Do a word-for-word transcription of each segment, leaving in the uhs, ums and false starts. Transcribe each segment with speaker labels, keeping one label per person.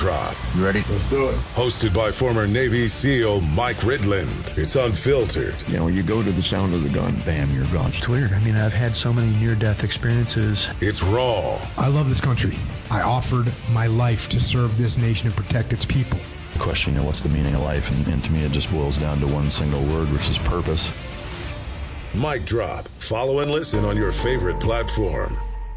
Speaker 1: Drop.
Speaker 2: You ready?
Speaker 3: Let's do it.
Speaker 1: Hosted by former Navy SEAL Mike Ridland. It's unfiltered.
Speaker 2: You know, you go to the sound of the gun, bam, you're gone.
Speaker 4: It's weird. I mean, I've had so many near-death experiences.
Speaker 1: It's raw.
Speaker 5: I love this country. I offered my life to serve this nation and protect its people.
Speaker 2: Question, you know, what's the meaning of life? And, and to me, it just boils down to one single word, which is purpose.
Speaker 1: Mic Drop. Follow and listen on your favorite platform.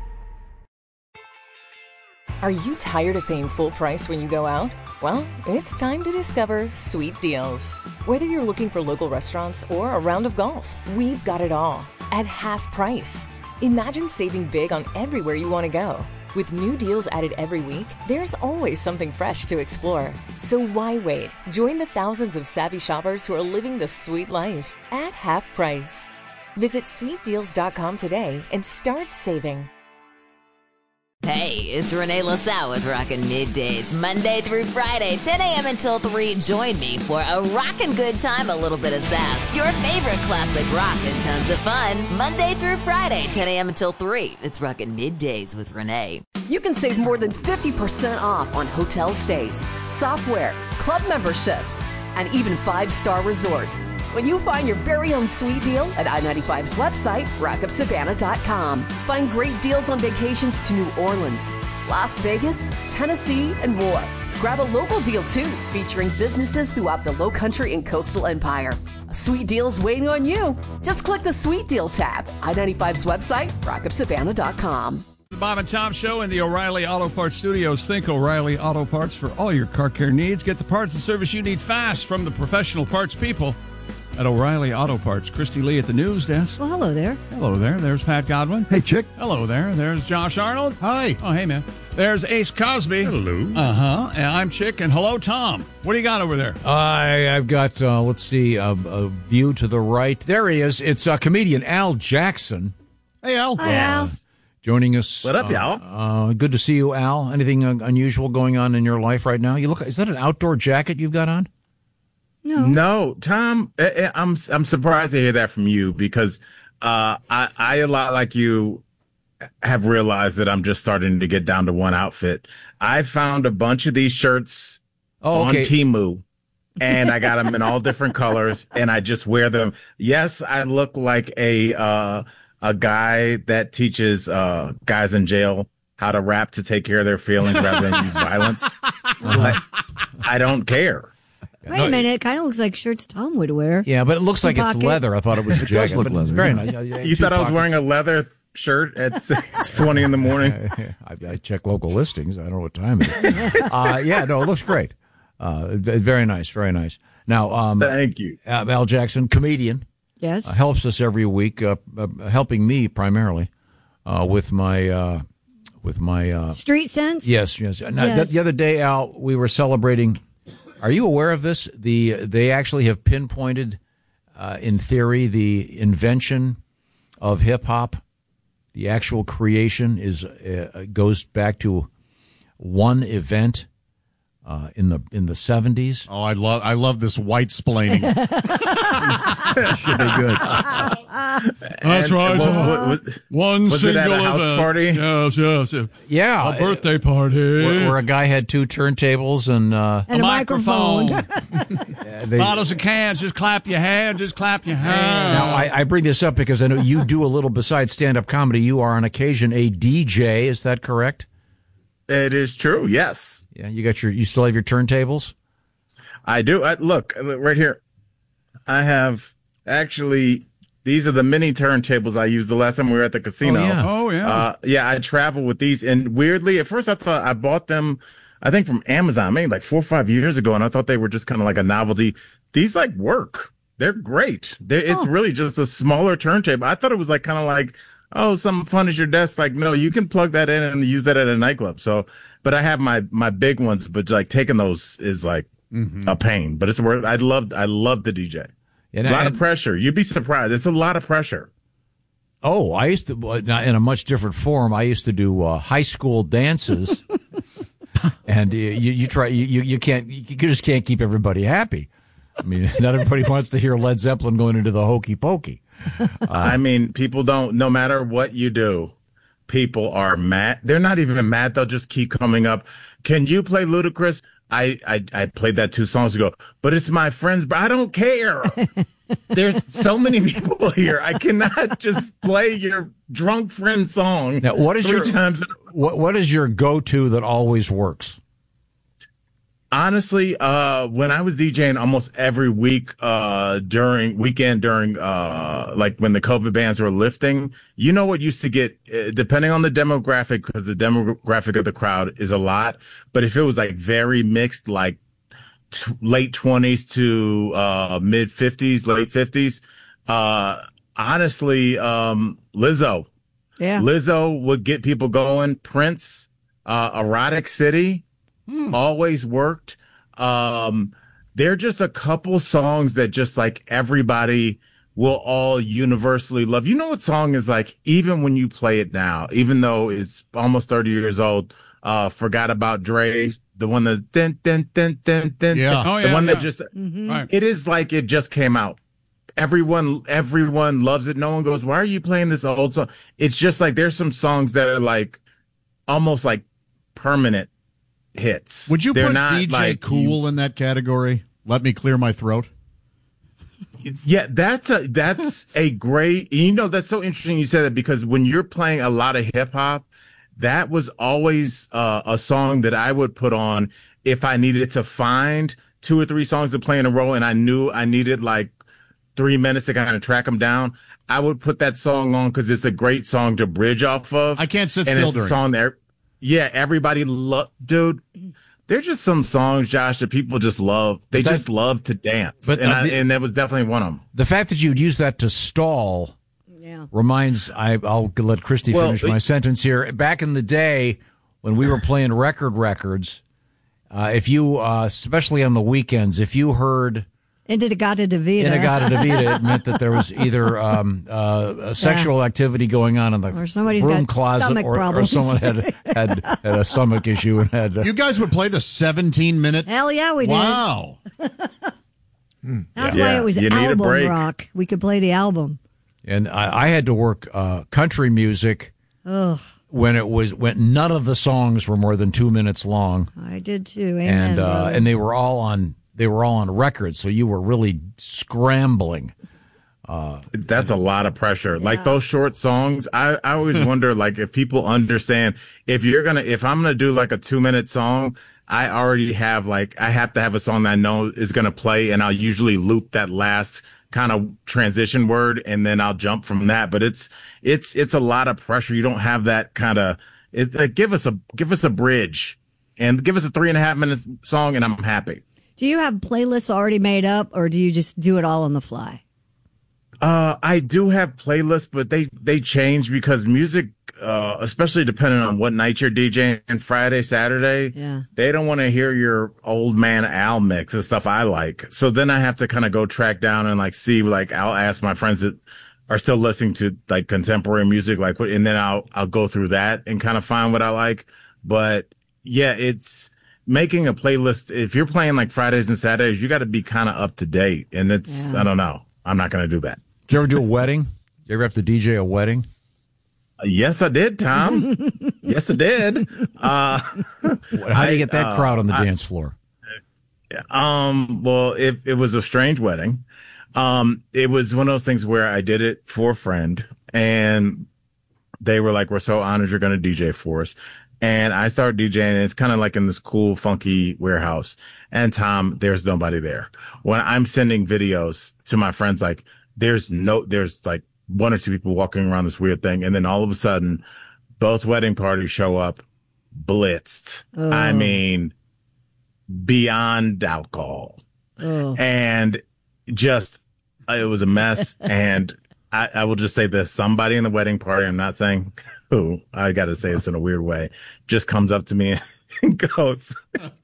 Speaker 6: Are you tired of paying full price when you go out? Well, it's time to discover Sweet Deals. Whether you're looking for local restaurants or a round of golf, we've got it all at half price. Imagine saving big on everywhere you want to go. With new deals added every week, there's always something fresh to explore. So why wait? Join the thousands of savvy shoppers who are living the sweet life at half price. Visit sweet deals dot com today and start saving.
Speaker 7: Hey, it's Renee LaSalle with Rockin' Middays, Monday through Friday, ten a.m. until three. Join me for a rockin' good time, a little bit of sass, your favorite classic rock, and tons of fun. Monday through Friday, ten a.m. until three. It's Rockin' Middays with Renee.
Speaker 8: You can save more than fifty percent off on hotel stays, software, club memberships, and even five-star resorts when you find your very own sweet deal at I ninety-five's website, rock up savannah dot com. Find great deals on vacations to New Orleans, Las Vegas, Tennessee, and more. Grab a local deal, too, featuring businesses throughout the Lowcountry and Coastal Empire. A sweet deal is waiting on you. Just click the Sweet Deal tab. I ninety-five's website, rock up savannah dot com.
Speaker 9: The Bob and Tom Show in the O'Reilly Auto Parts Studios. Think O'Reilly Auto Parts for all your car care needs. Get the parts and service you need fast from the professional parts people at O'Reilly Auto Parts. Christy Lee at the news desk.
Speaker 10: Well, hello there.
Speaker 9: Hello there. There's Pat Godwin.
Speaker 3: Hey, chick.
Speaker 9: Hello there. There's Josh Arnold.
Speaker 3: Hi.
Speaker 9: Oh, hey, man. There's Ace Cosby.
Speaker 3: Hello.
Speaker 9: Uh-huh. And I'm Chick. And hello, Tom. What do you got over there?
Speaker 11: I, I've got, uh, let's see, a, a view to the right. There he is. It's uh, comedian Al Jackson.
Speaker 3: Hey, Al.
Speaker 10: Hi, Al.
Speaker 11: Joining us.
Speaker 12: What up,
Speaker 11: uh,
Speaker 12: y'all?
Speaker 11: Uh, good to see you, Al. Anything uh, unusual going on in your life right now? You look. Is that an outdoor jacket you've got on?
Speaker 10: No.
Speaker 12: No, Tom, I, I'm I'm surprised to hear that from you because uh, I, I, a lot like you, have realized that I'm just starting to get down to one outfit. I found a bunch of these shirts
Speaker 11: oh, okay.
Speaker 12: on Temu, and I got them in all different colors, and I just wear them. Yes, I look like a uh, a guy that teaches uh, guys in jail how to rap to take care of their feelings rather than use violence. But I don't care.
Speaker 10: Wait a minute. It kind of looks like shirts Tom would wear.
Speaker 11: Yeah, but it looks
Speaker 10: Two
Speaker 11: like
Speaker 10: pocket.
Speaker 11: it's leather. I thought it was a
Speaker 3: It
Speaker 11: jacket.
Speaker 3: does look
Speaker 11: but
Speaker 3: leather,
Speaker 11: It's very
Speaker 3: yeah.
Speaker 11: nice. Yeah,
Speaker 12: You thought I was wearing a leather shirt at six twenty in the morning?
Speaker 11: I, I check local listings. I don't know what time it is. uh, yeah, no, it looks great. Uh, very nice, very nice. Now, um,
Speaker 12: Thank you.
Speaker 11: Uh, Al Jackson, comedian.
Speaker 10: Yes.
Speaker 11: Uh, helps us every week, uh, uh, helping me primarily uh, with my uh, with my uh,
Speaker 10: Street sense?
Speaker 11: Yes, yes. Now,
Speaker 10: Yes.
Speaker 11: The, the other day, Al, we were celebrating. Are you aware of this? The they actually have pinpointed, uh, in theory, the invention of hip hop. The actual creation is uh, goes back to one event uh, in the in the seventies.
Speaker 3: Oh, I love I love this white splaining. Should be good.
Speaker 9: That's
Speaker 12: And
Speaker 9: right.
Speaker 12: what-
Speaker 9: uh,
Speaker 12: what- what-
Speaker 9: One
Speaker 12: was it
Speaker 9: single
Speaker 12: at a house
Speaker 9: event.
Speaker 12: party?
Speaker 9: Yes, yes, yes.
Speaker 11: Yeah,
Speaker 9: A birthday party.
Speaker 11: where, where a guy had two turntables and uh,
Speaker 10: And a,
Speaker 9: a
Speaker 10: microphone.
Speaker 9: microphone.
Speaker 11: they,
Speaker 9: Bottles of cans. Just clap your hand. Just clap your hand.
Speaker 11: Now, I, I bring this up because I know you do a little besides stand-up comedy. You are on occasion a D J. Is that correct?
Speaker 12: It is true. Yes,
Speaker 11: Yeah, you got your. You still have your turntables?
Speaker 12: I do. I, look right here. I have actually. These are the mini turntables I used the last time we were at the casino.
Speaker 11: Oh, yeah.
Speaker 9: Oh, yeah.
Speaker 12: Uh, yeah, I travel with these, and weirdly, at first I thought I bought them, I think from Amazon, maybe like four or five years ago, and I thought they were just kind of like a novelty. These like work. They're great. They're, it's
Speaker 10: Oh.
Speaker 12: really just a smaller turntable. I thought it was like kind of like, oh, something fun at your desk. Like, no, you can plug that in and use that at a nightclub. So, but I have my my big ones, but like taking those is like
Speaker 3: Mm-hmm.
Speaker 12: a pain. But it's worth. I love I love the D J.
Speaker 11: And
Speaker 12: A lot
Speaker 11: and-
Speaker 12: of pressure. You'd be surprised. It's a lot of pressure.
Speaker 11: Oh, I used to uh, not in a much different form. I used to do uh, high school dances, and uh, you you try you you you can't you just can't keep everybody happy. I mean, not everybody wants to hear Led Zeppelin going into the hokey pokey.
Speaker 12: I mean, people don't. No matter what you do, people are mad. They're not even mad. They'll just keep coming up. Can you play Ludacris? I, I, I played that two songs ago, but it's my friend's, but I don't care. There's so many people here. I cannot just play your drunk friend song.
Speaker 11: Now, what is
Speaker 12: three
Speaker 11: your
Speaker 12: times.
Speaker 11: what what is your go-to that always works?
Speaker 12: Honestly, uh, when I was DJing almost every week, uh, during weekend, during, uh, like when the COVID bans were lifting, you know what used to get, uh, depending on the demographic, because the demographic of the crowd is a lot. But if it was like very mixed, like t- late twenties to, uh, mid fifties, late fifties, uh, honestly, um, Lizzo,
Speaker 10: yeah,
Speaker 12: Lizzo would get people going. Prince, uh, Erotic City. Hmm. Always worked. Um, they're just a couple songs that just like everybody will all universally love. You know what song is like, even when you play it now, even though it's almost thirty years old, uh, Forgot About Dre, the one that, dun, dun, dun, dun, dun,
Speaker 3: yeah.
Speaker 12: dun,
Speaker 9: Oh,
Speaker 12: the
Speaker 9: yeah,
Speaker 12: one
Speaker 9: yeah.
Speaker 12: that just,
Speaker 9: Mm-hmm. Right.
Speaker 12: it is like it just came out. Everyone, everyone loves it. No one goes, why are you playing this old song? It's just like, there's some songs that are like, almost like permanent hits.
Speaker 3: Would you
Speaker 12: They're
Speaker 3: put
Speaker 12: not
Speaker 3: D J
Speaker 12: like
Speaker 3: Cool
Speaker 12: you,
Speaker 3: in that category? Let me clear my throat.
Speaker 12: Yeah, that's a that's a great. You know, that's so interesting you said that, because when you're playing a lot of hip hop, that was always uh, a song that I would put on if I needed to find two or three songs to play in a row, and I knew I needed like three minutes to kind of track them down. I would put that song on because it's a great song to bridge off of.
Speaker 3: I can't sit
Speaker 12: and
Speaker 3: still
Speaker 12: it's
Speaker 3: during
Speaker 12: a song there. Yeah, everybody love, dude. There's just some songs, Josh, that people just love. They
Speaker 11: But that-
Speaker 12: just love to dance,
Speaker 11: but,
Speaker 12: and
Speaker 11: uh,
Speaker 12: I,
Speaker 11: the-
Speaker 12: and that was definitely one of them.
Speaker 11: The fact that you'd use that to stall
Speaker 10: yeah.
Speaker 11: reminds, I, I'll let Christy
Speaker 12: Well,
Speaker 11: finish my
Speaker 12: it-
Speaker 11: sentence here. Back in the day when we were playing record records, uh, if you, uh, especially on the weekends, if you heard
Speaker 10: Inagata Davida.
Speaker 11: Inagata Davida, it meant that there was either um, uh, a sexual yeah. activity going on in the
Speaker 10: or somebody's
Speaker 11: room
Speaker 10: got
Speaker 11: closet, or, or someone had, had had a stomach issue and had. Uh,
Speaker 3: you guys would play the seventeen minute.
Speaker 10: Hell yeah, we did.
Speaker 3: Wow.
Speaker 10: That's
Speaker 12: yeah.
Speaker 10: why it was
Speaker 12: You need a
Speaker 10: album
Speaker 12: break.
Speaker 10: rock. We could play the album.
Speaker 11: And I, I had to work uh, country music.
Speaker 10: Ugh.
Speaker 11: When it was when none of the songs were more than two minutes long.
Speaker 10: I did too. Amen,
Speaker 11: and uh,
Speaker 10: brother.
Speaker 11: and they were all on they were all on record, so you were really scrambling. Uh,
Speaker 12: That's a lot of pressure. Yeah. Like those short songs, I, I always wonder, like, if people understand, if you're gonna, if I'm gonna do like a two minute song, I already have like, I have to have a song that I know is gonna play, and I'll usually loop that last kind of transition word, and then I'll jump from that. But it's, it's, it's a lot of pressure. You don't have that kind of, it, like, give us a, give us a bridge and give us a three and a half minutes song, and I'm happy.
Speaker 10: Do you have playlists already made up, or do you just do it all on the fly?
Speaker 12: Uh, I do have playlists, but they, they change because music, uh, especially depending on what night you're DJing, Friday, Saturday,
Speaker 10: yeah.
Speaker 12: they don't want to hear your old man Al mix and stuff I like. So then I have to kind of go track down and like see, like, I'll ask my friends that are still listening to like contemporary music, like, and then I'll, I'll go through that and kind of find what I like. But yeah, it's making a playlist. If you're playing like Fridays and Saturdays, you got to be kind of up to date. And it's, yeah. I don't know. I'm not going to do that.
Speaker 11: Did you ever do a wedding? Did you ever have to D J a wedding?
Speaker 12: Uh, yes, I did, Tom. Yes, I did. Uh,
Speaker 11: How do you get that
Speaker 12: uh,
Speaker 11: crowd on the
Speaker 12: I,
Speaker 11: dance floor?
Speaker 12: Um, well, it, it was a strange wedding. Um, it was one of those things where I did it for a friend, and they were like, we're so honored you're going to D J for us. And I started DJing, and it's kind of like in this cool, funky warehouse. And Tom, there's nobody there. When I'm sending videos to my friends, like, there's no, there's like one or two people walking around this weird thing. And then all of a sudden, both wedding parties show up blitzed. Oh. I mean, beyond alcohol. Oh. And just, it was a mess. And I, I will just say this, somebody in the wedding party, I'm not saying who, I got to say this in a weird way, just comes up to me and goes,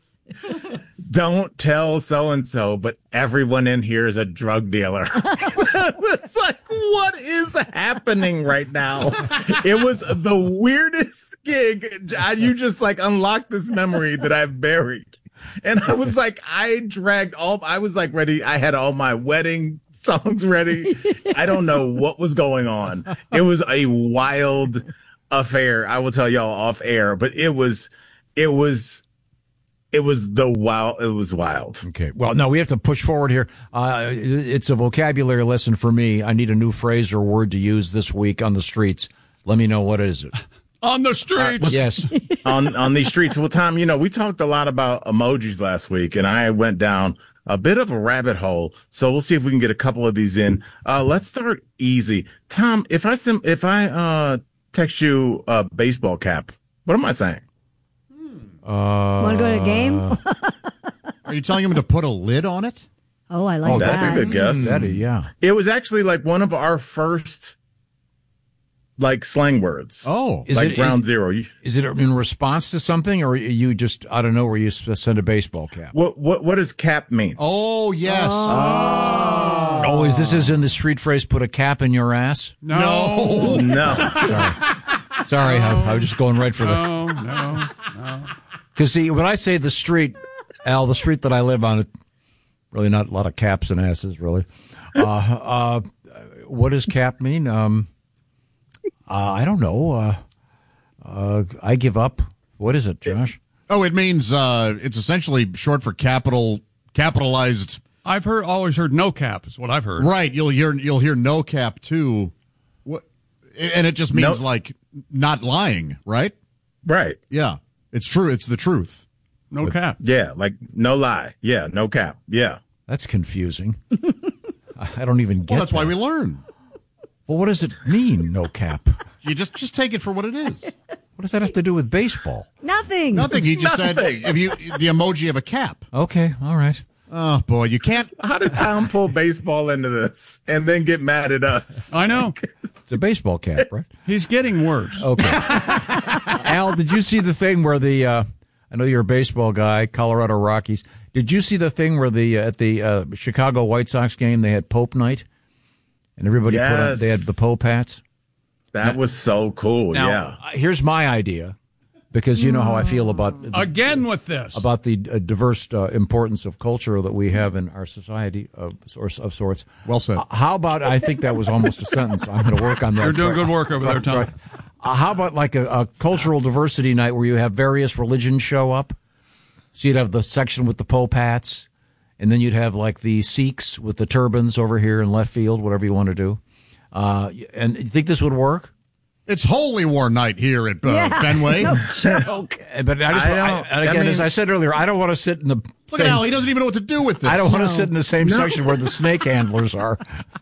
Speaker 12: don't tell so-and-so, but everyone in here is a drug dealer. It's like, what is happening right now? It was the weirdest gig. You just like unlocked this memory that I've buried. And I was like, I dragged all, I was like ready. I had all my wedding songs ready. I don't know what was going on. It was a wild, affair. I will tell y'all off air, but it was, it was, it was the wild. It was wild.
Speaker 11: Okay. Well, no, we have to push forward here. Uh, it's a vocabulary lesson for me. I need a new phrase or word to use this week on the streets. Let me know what is it.
Speaker 9: On the streets.
Speaker 11: Uh, yes.
Speaker 12: on on these streets. Well, Tom, you know, we talked a lot about emojis last week, and I went down a bit of a rabbit hole. So we'll see if we can get a couple of these in. Uh, let's start easy. Tom, if I sim- if I uh, text you a baseball cap, what am I saying?
Speaker 11: Uh,
Speaker 10: Want to go to a game?
Speaker 3: Are you telling him to put a lid on it?
Speaker 10: Oh, I like
Speaker 12: oh,
Speaker 10: that.
Speaker 12: That's a good guess.
Speaker 11: Mm, that is, yeah.
Speaker 12: It was actually like one of our first like slang words.
Speaker 3: Oh,
Speaker 11: is
Speaker 12: like
Speaker 11: it,
Speaker 12: ground
Speaker 11: is,
Speaker 12: zero.
Speaker 11: Is it in response to something, or you just out of nowhere you send a baseball cap?
Speaker 12: What what what does cap mean?
Speaker 3: Oh yes.
Speaker 11: Oh, oh is this is in the street phrase? Put a cap in your ass?
Speaker 3: No,
Speaker 12: no.
Speaker 11: Sorry, sorry. I, I was just going right for the.
Speaker 9: No, no, no.
Speaker 11: Because see, when I say the street, Al, the street that I live on, it really not a lot of caps and asses, really. Uh, uh, what does cap mean? Um. Uh, I don't know. Uh, uh, I give up. What is it, Josh?
Speaker 3: Oh, it means uh, it's essentially short for capital, capitalized.
Speaker 9: I've heard, always heard no cap is what I've heard.
Speaker 3: Right. You'll hear you'll hear no cap too. What? And it just means
Speaker 12: no.
Speaker 3: like not lying, right?
Speaker 12: Right.
Speaker 3: Yeah, it's true. It's the truth.
Speaker 9: No
Speaker 11: But,
Speaker 9: cap.
Speaker 12: Yeah, like no lie. Yeah, no cap. Yeah.
Speaker 11: That's confusing. I don't even get.
Speaker 3: Well, that's
Speaker 11: that.
Speaker 3: why we learn.
Speaker 11: Well, what does it mean, no cap?
Speaker 3: You just just take it for what it is.
Speaker 11: What does that have to do with baseball?
Speaker 10: Nothing.
Speaker 3: Nothing. He just
Speaker 12: Nothing.
Speaker 3: said if you the emoji of a cap.
Speaker 11: Okay, all right.
Speaker 3: Oh boy, you can't.
Speaker 12: How did Tom pull baseball into this and then get mad at us?
Speaker 9: I know.
Speaker 11: It's a baseball cap, right?
Speaker 9: He's getting worse.
Speaker 11: Okay. Al, did you see the thing where the? Uh, I know you're a baseball guy, Colorado Rockies. Did you see the thing where the uh, at the uh, Chicago White Sox game they had Pope Night, and everybody
Speaker 12: yes.
Speaker 11: put on, they had the Pope hats.
Speaker 12: That was so cool.
Speaker 11: Now,
Speaker 12: yeah.
Speaker 11: uh, here's my idea, because you know how I feel about the,
Speaker 9: Again with this.
Speaker 11: about the uh, diverse uh, importance of culture that we have in our society of, of sorts.
Speaker 3: Well said.
Speaker 11: Uh, how about, I think that was almost a sentence. I'm going to work on that.
Speaker 9: You're doing good work over there, Tom.
Speaker 11: Uh, how about like a, a cultural diversity night where you have various religions show up? So you'd have the section with the Pope hats, and then you'd have like the Sikhs with the turbans over here in left field, whatever you want to do. Uh, and you think this would work?
Speaker 3: It's Holy War night here at uh,
Speaker 10: Yeah,
Speaker 3: Fenway.
Speaker 10: no
Speaker 11: Okay, but I just,
Speaker 12: I
Speaker 11: I
Speaker 12: don't-
Speaker 11: and again,
Speaker 12: I mean-
Speaker 11: as I said earlier, I don't want to sit in the.
Speaker 3: Look at
Speaker 11: same-
Speaker 3: Al. He doesn't even know what to do with this.
Speaker 11: I don't want to
Speaker 10: No.
Speaker 11: sit in the same
Speaker 12: No.
Speaker 11: section where the snake handlers are.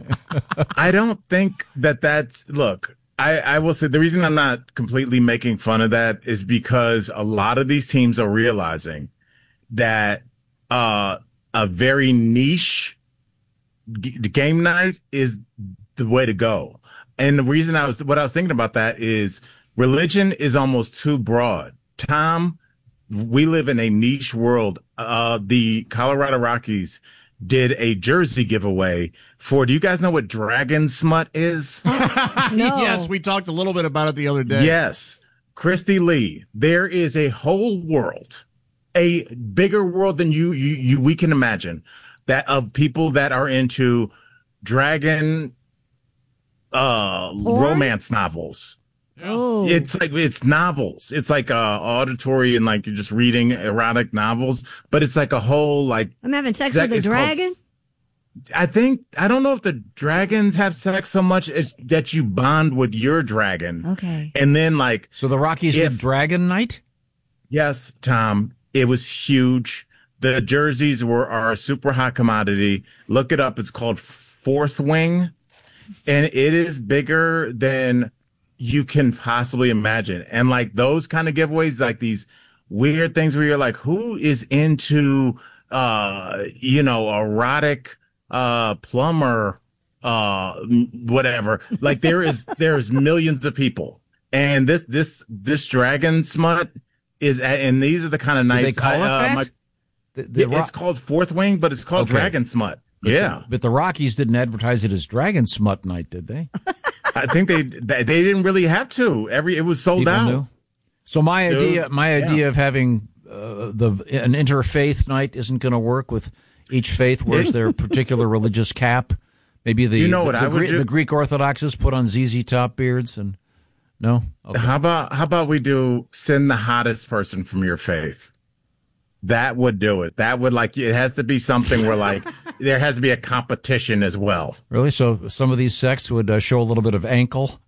Speaker 12: I don't think that that's look. I, I will say the reason I'm not completely making fun of that is because a lot of these teams are realizing that uh, a very niche g- game night is the way to go. And the reason I was, what I was thinking about that is religion is almost too broad. Tom, we live in a niche world. Uh, the Colorado Rockies did a jersey giveaway for, do you guys know what Dragon Smut is?
Speaker 10: No.
Speaker 3: Yes, we talked a little bit about it the other day.
Speaker 12: Yes. Christy Lee, there is a whole world, a bigger world than you, you, you, we can imagine, that of people that are into dragon, uh,
Speaker 10: Porn?
Speaker 12: romance novels.
Speaker 10: Oh.
Speaker 12: It's like, it's novels. It's like, uh, auditory and like you're just reading erotic novels, but it's like a whole, like,
Speaker 10: I'm having sex
Speaker 12: Zach-
Speaker 10: with a
Speaker 12: it's called-
Speaker 10: dragon?
Speaker 12: I think, I don't know if the dragons have sex so much. It's that you bond with your dragon.
Speaker 10: Okay.
Speaker 12: And then like,
Speaker 11: So the Rockies
Speaker 12: If-
Speaker 11: did Dragon Night?
Speaker 12: yes, Tom, it was huge. The jerseys were are a super hot commodity. Look it up. It's called Fourth Wing, and it is bigger than you can possibly imagine. And like those kind of giveaways, like these weird things where you're like, who is into, uh, you know, erotic, uh, plumber, uh, whatever. Like there is, there's millions of people. And this, this, this dragon smut is, and these are the kind of
Speaker 11: Did
Speaker 12: nights
Speaker 11: they call it
Speaker 12: I, uh,
Speaker 11: that?
Speaker 12: my-
Speaker 11: The- the
Speaker 12: yeah,
Speaker 11: Ro-
Speaker 12: it's called Fourth Wing, but it's called
Speaker 11: Okay.
Speaker 12: Dragon Smut.
Speaker 11: but
Speaker 12: Yeah.
Speaker 11: The, but the Rockies didn't advertise it as Dragon Smut Night, did they?
Speaker 12: I think they, they they didn't really have to. Every it was sold
Speaker 11: People
Speaker 12: out.
Speaker 11: knew. So my
Speaker 12: Dude,
Speaker 11: idea, my
Speaker 12: yeah.
Speaker 11: idea of having uh, the an interfaith night isn't going to work. With each faith wears their particular religious cap. Maybe the
Speaker 12: You know
Speaker 11: the,
Speaker 12: what
Speaker 11: the,
Speaker 12: I would
Speaker 11: Gre-
Speaker 12: do?
Speaker 11: the Greek Orthodoxes put on Z Z Top beards, and No? Okay.
Speaker 12: How about how about we do send the hottest person from your faith? That would do it. That would like it has to be something where like there has to be a competition as well.
Speaker 11: Really? So some of these sects would uh, show a little bit of ankle?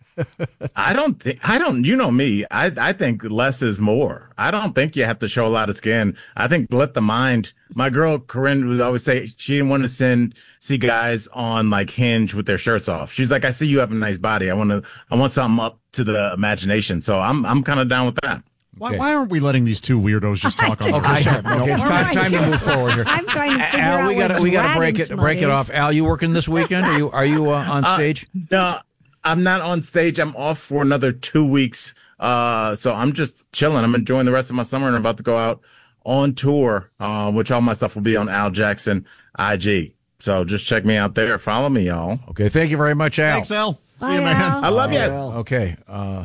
Speaker 12: I don't think I don't you know me. I I think less is more. I don't think you have to show a lot of skin. I think let the mind. My girl Corinne would always say she didn't want to send see guys on like Hinge with their shirts off. She's like, I see you have a nice body. I want to I want something up to the imagination. So I'm I'm kind of down with that.
Speaker 3: Why,
Speaker 11: Okay.
Speaker 3: why aren't we letting these two weirdos just talk on the
Speaker 11: Okay,
Speaker 3: show?
Speaker 11: okay, it's time, time to move forward here.
Speaker 10: I'm trying to figure
Speaker 11: Al,
Speaker 10: out
Speaker 11: we
Speaker 10: what
Speaker 11: gotta we gotta break
Speaker 10: dragon
Speaker 11: it break it
Speaker 10: smut
Speaker 11: off.
Speaker 10: is.
Speaker 11: Al, you working this weekend? Are you are you uh, on
Speaker 12: Uh,
Speaker 11: stage?
Speaker 12: No, I'm not on stage. I'm off for another two weeks. Uh, so I'm just chilling. I'm enjoying the rest of my summer and I'm about to go out on tour, uh, which all my stuff will be on Al Jackson I G. So just check me out there. Follow me, y'all.
Speaker 11: Okay, thank you very much, Al.
Speaker 3: Thanks, Al. See
Speaker 10: Bye,
Speaker 3: you, man.
Speaker 10: Al.
Speaker 12: I love you.
Speaker 11: Okay, uh,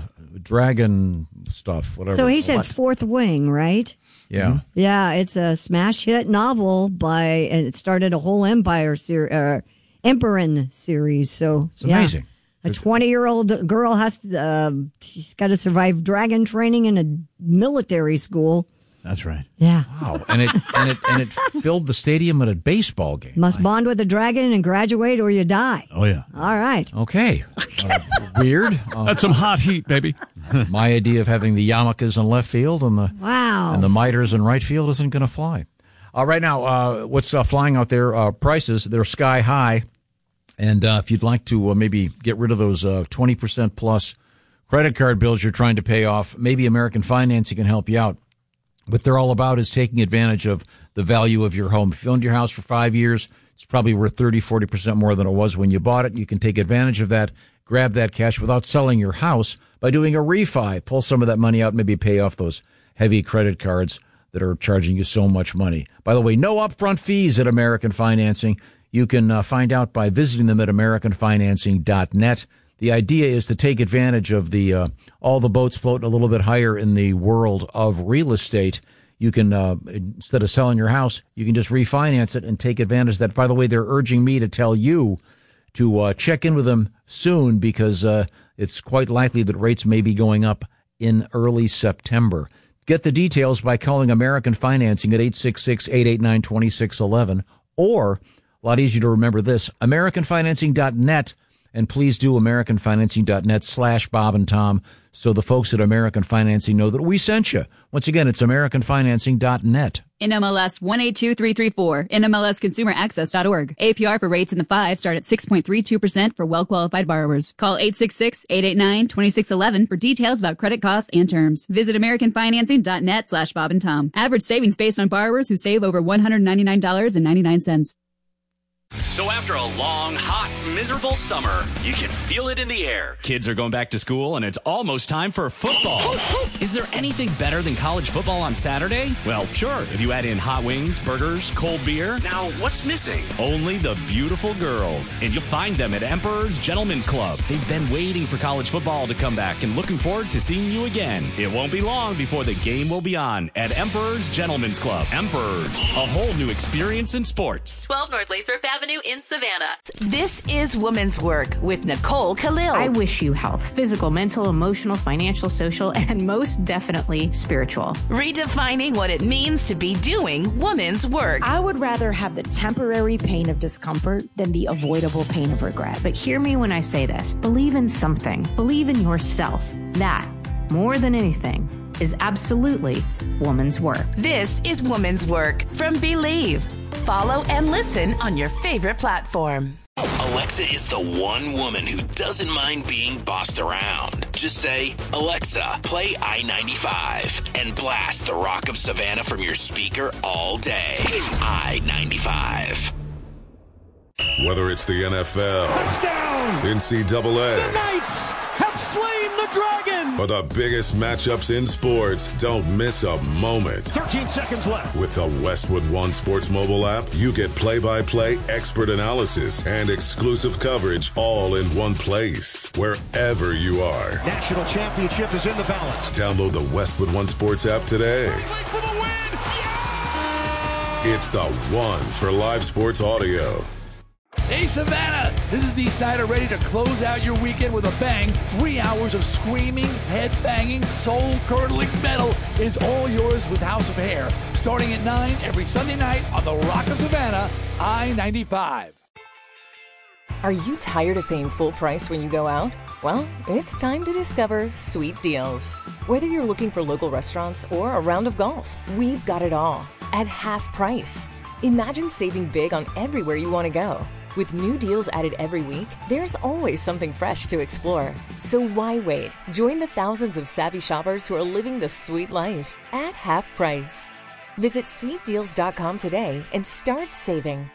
Speaker 11: dragon stuff, whatever.
Speaker 10: So he said
Speaker 11: What?
Speaker 10: Fourth Wing, right?
Speaker 11: Yeah.
Speaker 10: Yeah, it's a smash hit novel by, and it started a whole empire ser- uh, Emperin series. So
Speaker 11: It's amazing.
Speaker 10: Yeah. A twenty-year-old girl has to, uh, she's got to survive dragon training in a military school.
Speaker 3: That's right.
Speaker 10: Yeah.
Speaker 11: Wow, and it and it and it filled the stadium at a baseball game.
Speaker 10: Must bond with a dragon and graduate or you die.
Speaker 3: Oh, yeah.
Speaker 10: All right.
Speaker 11: Okay, uh, weird. Uh,
Speaker 9: That's some hot heat, baby.
Speaker 11: my idea of having the yarmulkes in left field and the
Speaker 10: Wow.
Speaker 11: and the miters in right field isn't going to fly. Uh, right now, uh, what's uh, flying out there? Uh, prices, they're sky high. And uh, if you'd like to uh, maybe get rid of those uh, twenty percent plus credit card bills you're trying to pay off, maybe American Financing can help you out. What they're all about is taking advantage of the value of your home. If you owned your house for five years, it's probably worth thirty, forty percent more than it was when you bought it. You can take advantage of that, grab that cash without selling your house by doing a refi. Pull some of that money out, maybe pay off those heavy credit cards that are charging you so much money. By the way, no upfront fees at American Financing. You can uh, find out by visiting them at american financing dot net. The idea is to take advantage of the uh, all the boats floating a little bit higher in the world of real estate. You can, uh, instead of selling your house, you can just refinance it and take advantage of that. By the way, they're urging me to tell you to uh, check in with them soon because uh, it's quite likely that rates may be going up in early September. Get the details by calling American Financing at eight six six, eight eight nine, two six one one or, a lot easier to remember this, american financing dot net. And please do american financing dot net slash Bob and Tom so the folks at American Financing know that we sent you. Once again, it's american financing dot net.
Speaker 13: N M L S one eight two three three four, N M L S consumer access dot org. A P R for rates in the five start at six point three two percent for well-qualified borrowers. Call eight six six, eight eight nine, two six one one for details about credit costs and terms. Visit american financing dot net slash Bob and Tom. Average savings based on borrowers who save over one hundred ninety-nine dollars and ninety-nine cents.
Speaker 14: So after a long, hot, miserable summer, you can feel it in the air. Kids are going back to school, and it's almost time for football. Is there anything better than college football on Saturday? Well, sure, if you add in hot wings, burgers, cold beer. Now, what's missing? Only the beautiful girls. And you'll find them at Emperor's Gentlemen's Club. They've been waiting for college football to come back and looking forward to seeing you again. It won't be long before the game will be on at Emperor's Gentlemen's Club. Emperor's, a whole new experience in sports.
Speaker 15: twelve North Lathrop Avenue in Savannah. This is Woman's Work with Nicole Khalil.
Speaker 16: I wish you health, physical, mental, emotional, financial, social, and most definitely spiritual.
Speaker 15: Redefining what it means to be doing woman's work.
Speaker 17: I would rather have the temporary pain of discomfort than the avoidable pain of regret.
Speaker 16: But hear me when I say this. Believe in something. Believe in yourself. That, more than anything, is absolutely woman's work.
Speaker 15: This is Woman's Work from Believe. Follow and listen on your favorite platform.
Speaker 18: Alexa is the one woman who doesn't mind being bossed around. Just say, Alexa, play I ninety-five and blast the Rock of Savannah from your speaker all day. I ninety-five.
Speaker 1: Whether it's the N F L, touchdown, N C double A,
Speaker 19: the Knights have slain the dragon,
Speaker 1: or the biggest matchups in sports, don't miss a moment.
Speaker 19: thirteen seconds left.
Speaker 1: With the Westwood One Sports mobile app, you get play-by-play expert analysis and exclusive coverage all in one place, wherever you are.
Speaker 19: National championship is in the balance.
Speaker 1: Download the Westwood One Sports app today.
Speaker 19: For the win. Yeah!
Speaker 1: It's the one for live sports audio.
Speaker 20: Hey, Savannah, This is Dee Snider ready to close out your weekend with a bang. Three hours of screaming, head-banging, soul-curdling metal is all yours with House of Hair. Starting at nine every Sunday night on the Rock of Savannah, I ninety-five.
Speaker 6: Are you tired of paying full price when you go out? Well, it's time to discover Sweet Deals. Whether you're looking for local restaurants or a round of golf, we've got it all at half price. Imagine saving big on everywhere you want to go. With new deals added every week, there's always something fresh to explore. So why wait? Join the thousands of savvy shoppers who are living the sweet life at half price. Visit sweet deals dot com today and start saving.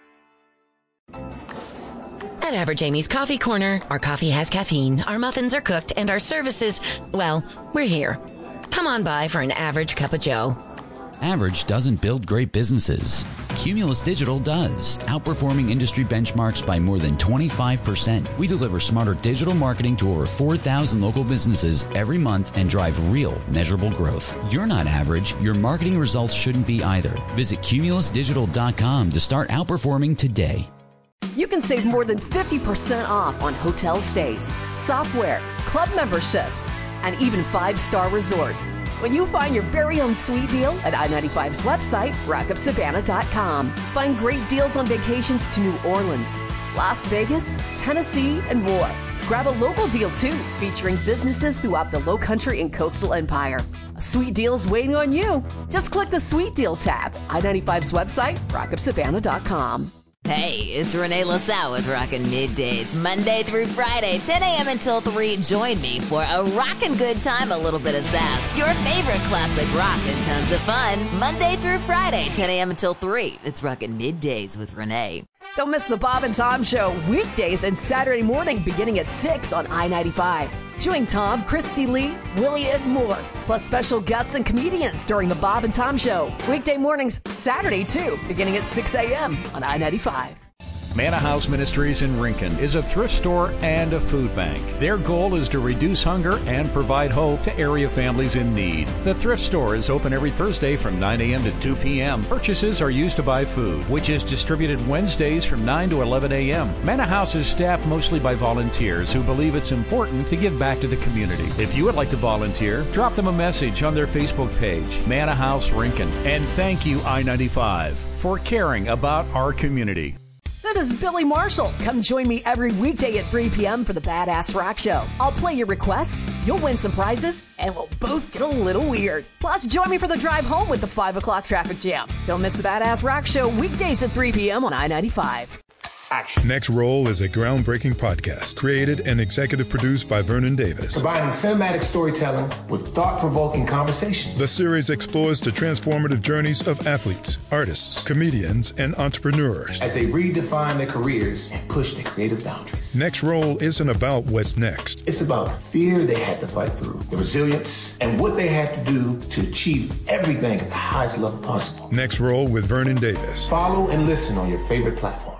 Speaker 21: At Average Amy's Coffee Corner, our coffee has caffeine, our muffins are cooked, and our services, well, we're here. Come on by for an average cup of joe.
Speaker 22: Average doesn't build great businesses. Cumulus Digital does, outperforming industry benchmarks by more than twenty-five percent. We deliver smarter digital marketing to over four thousand local businesses every month and drive real, measurable growth. You're not average. Your marketing results shouldn't be either. Visit cumulus digital dot com to start outperforming today.
Speaker 8: You can save more than fifty percent off on hotel stays, software, club memberships, and even five-star resorts when you find your very own sweet deal at I ninety-five's website, rock of savannah dot com. Find great deals on vacations to New Orleans, Las Vegas, Tennessee, and more. Grab a local deal, too, featuring businesses throughout the Lowcountry and Coastal Empire. A sweet deal is waiting on you. Just click the Sweet Deal tab, I ninety-five's website, rock of savannah dot com.
Speaker 7: Hey, it's Renee LaSalle with Rockin' Middays, Monday through Friday, ten a.m. until three. Join me for a rockin' good time, a little bit of sass. Your favorite classic rock and tons of fun. Monday through Friday, ten a.m. until three. It's Rockin' Middays with Renee.
Speaker 8: Don't miss the Bob and Tom Show weekdays and Saturday morning beginning at six on I ninety-five. Join Tom, Christy Lee, Willie, and more, plus special guests and comedians during the Bob and Tom Show. Weekday mornings, Saturday too, beginning at six a.m. on I ninety-five.
Speaker 23: Manna House Ministries in Rincon is a thrift store and a food bank. Their goal is to reduce hunger and provide hope to area families in need. The thrift store is open every Thursday from nine a.m. to two p.m. Purchases are used to buy food, which is distributed Wednesdays from nine to eleven a.m. Manna House is staffed mostly by volunteers who believe it's important to give back to the community. If you would like to volunteer, drop them a message on their Facebook page, Manna House Rincon. And thank you, I ninety-five, for caring about our community.
Speaker 8: This is Billy Marshall. Come join me every weekday at three p.m. for the Badass Rock Show. I'll play your requests, you'll win some prizes, and we'll both get a little weird. Plus, join me for the drive home with the five o'clock traffic jam. Don't miss the Badass Rock Show weekdays at three p.m. on I ninety-five.
Speaker 24: Action. Next Roll is a groundbreaking podcast created and executive produced by Vernon Davis.
Speaker 25: Combining cinematic storytelling with thought-provoking conversations.
Speaker 24: The series explores the transformative journeys of athletes, artists, comedians, and entrepreneurs
Speaker 25: as they redefine their careers and push their creative boundaries.
Speaker 24: Next Roll isn't about what's next.
Speaker 25: It's about the fear they had to fight through, the resilience, and what they had to do to achieve everything at the highest level possible.
Speaker 24: Next Roll with Vernon Davis.
Speaker 25: Follow and listen on your favorite platform.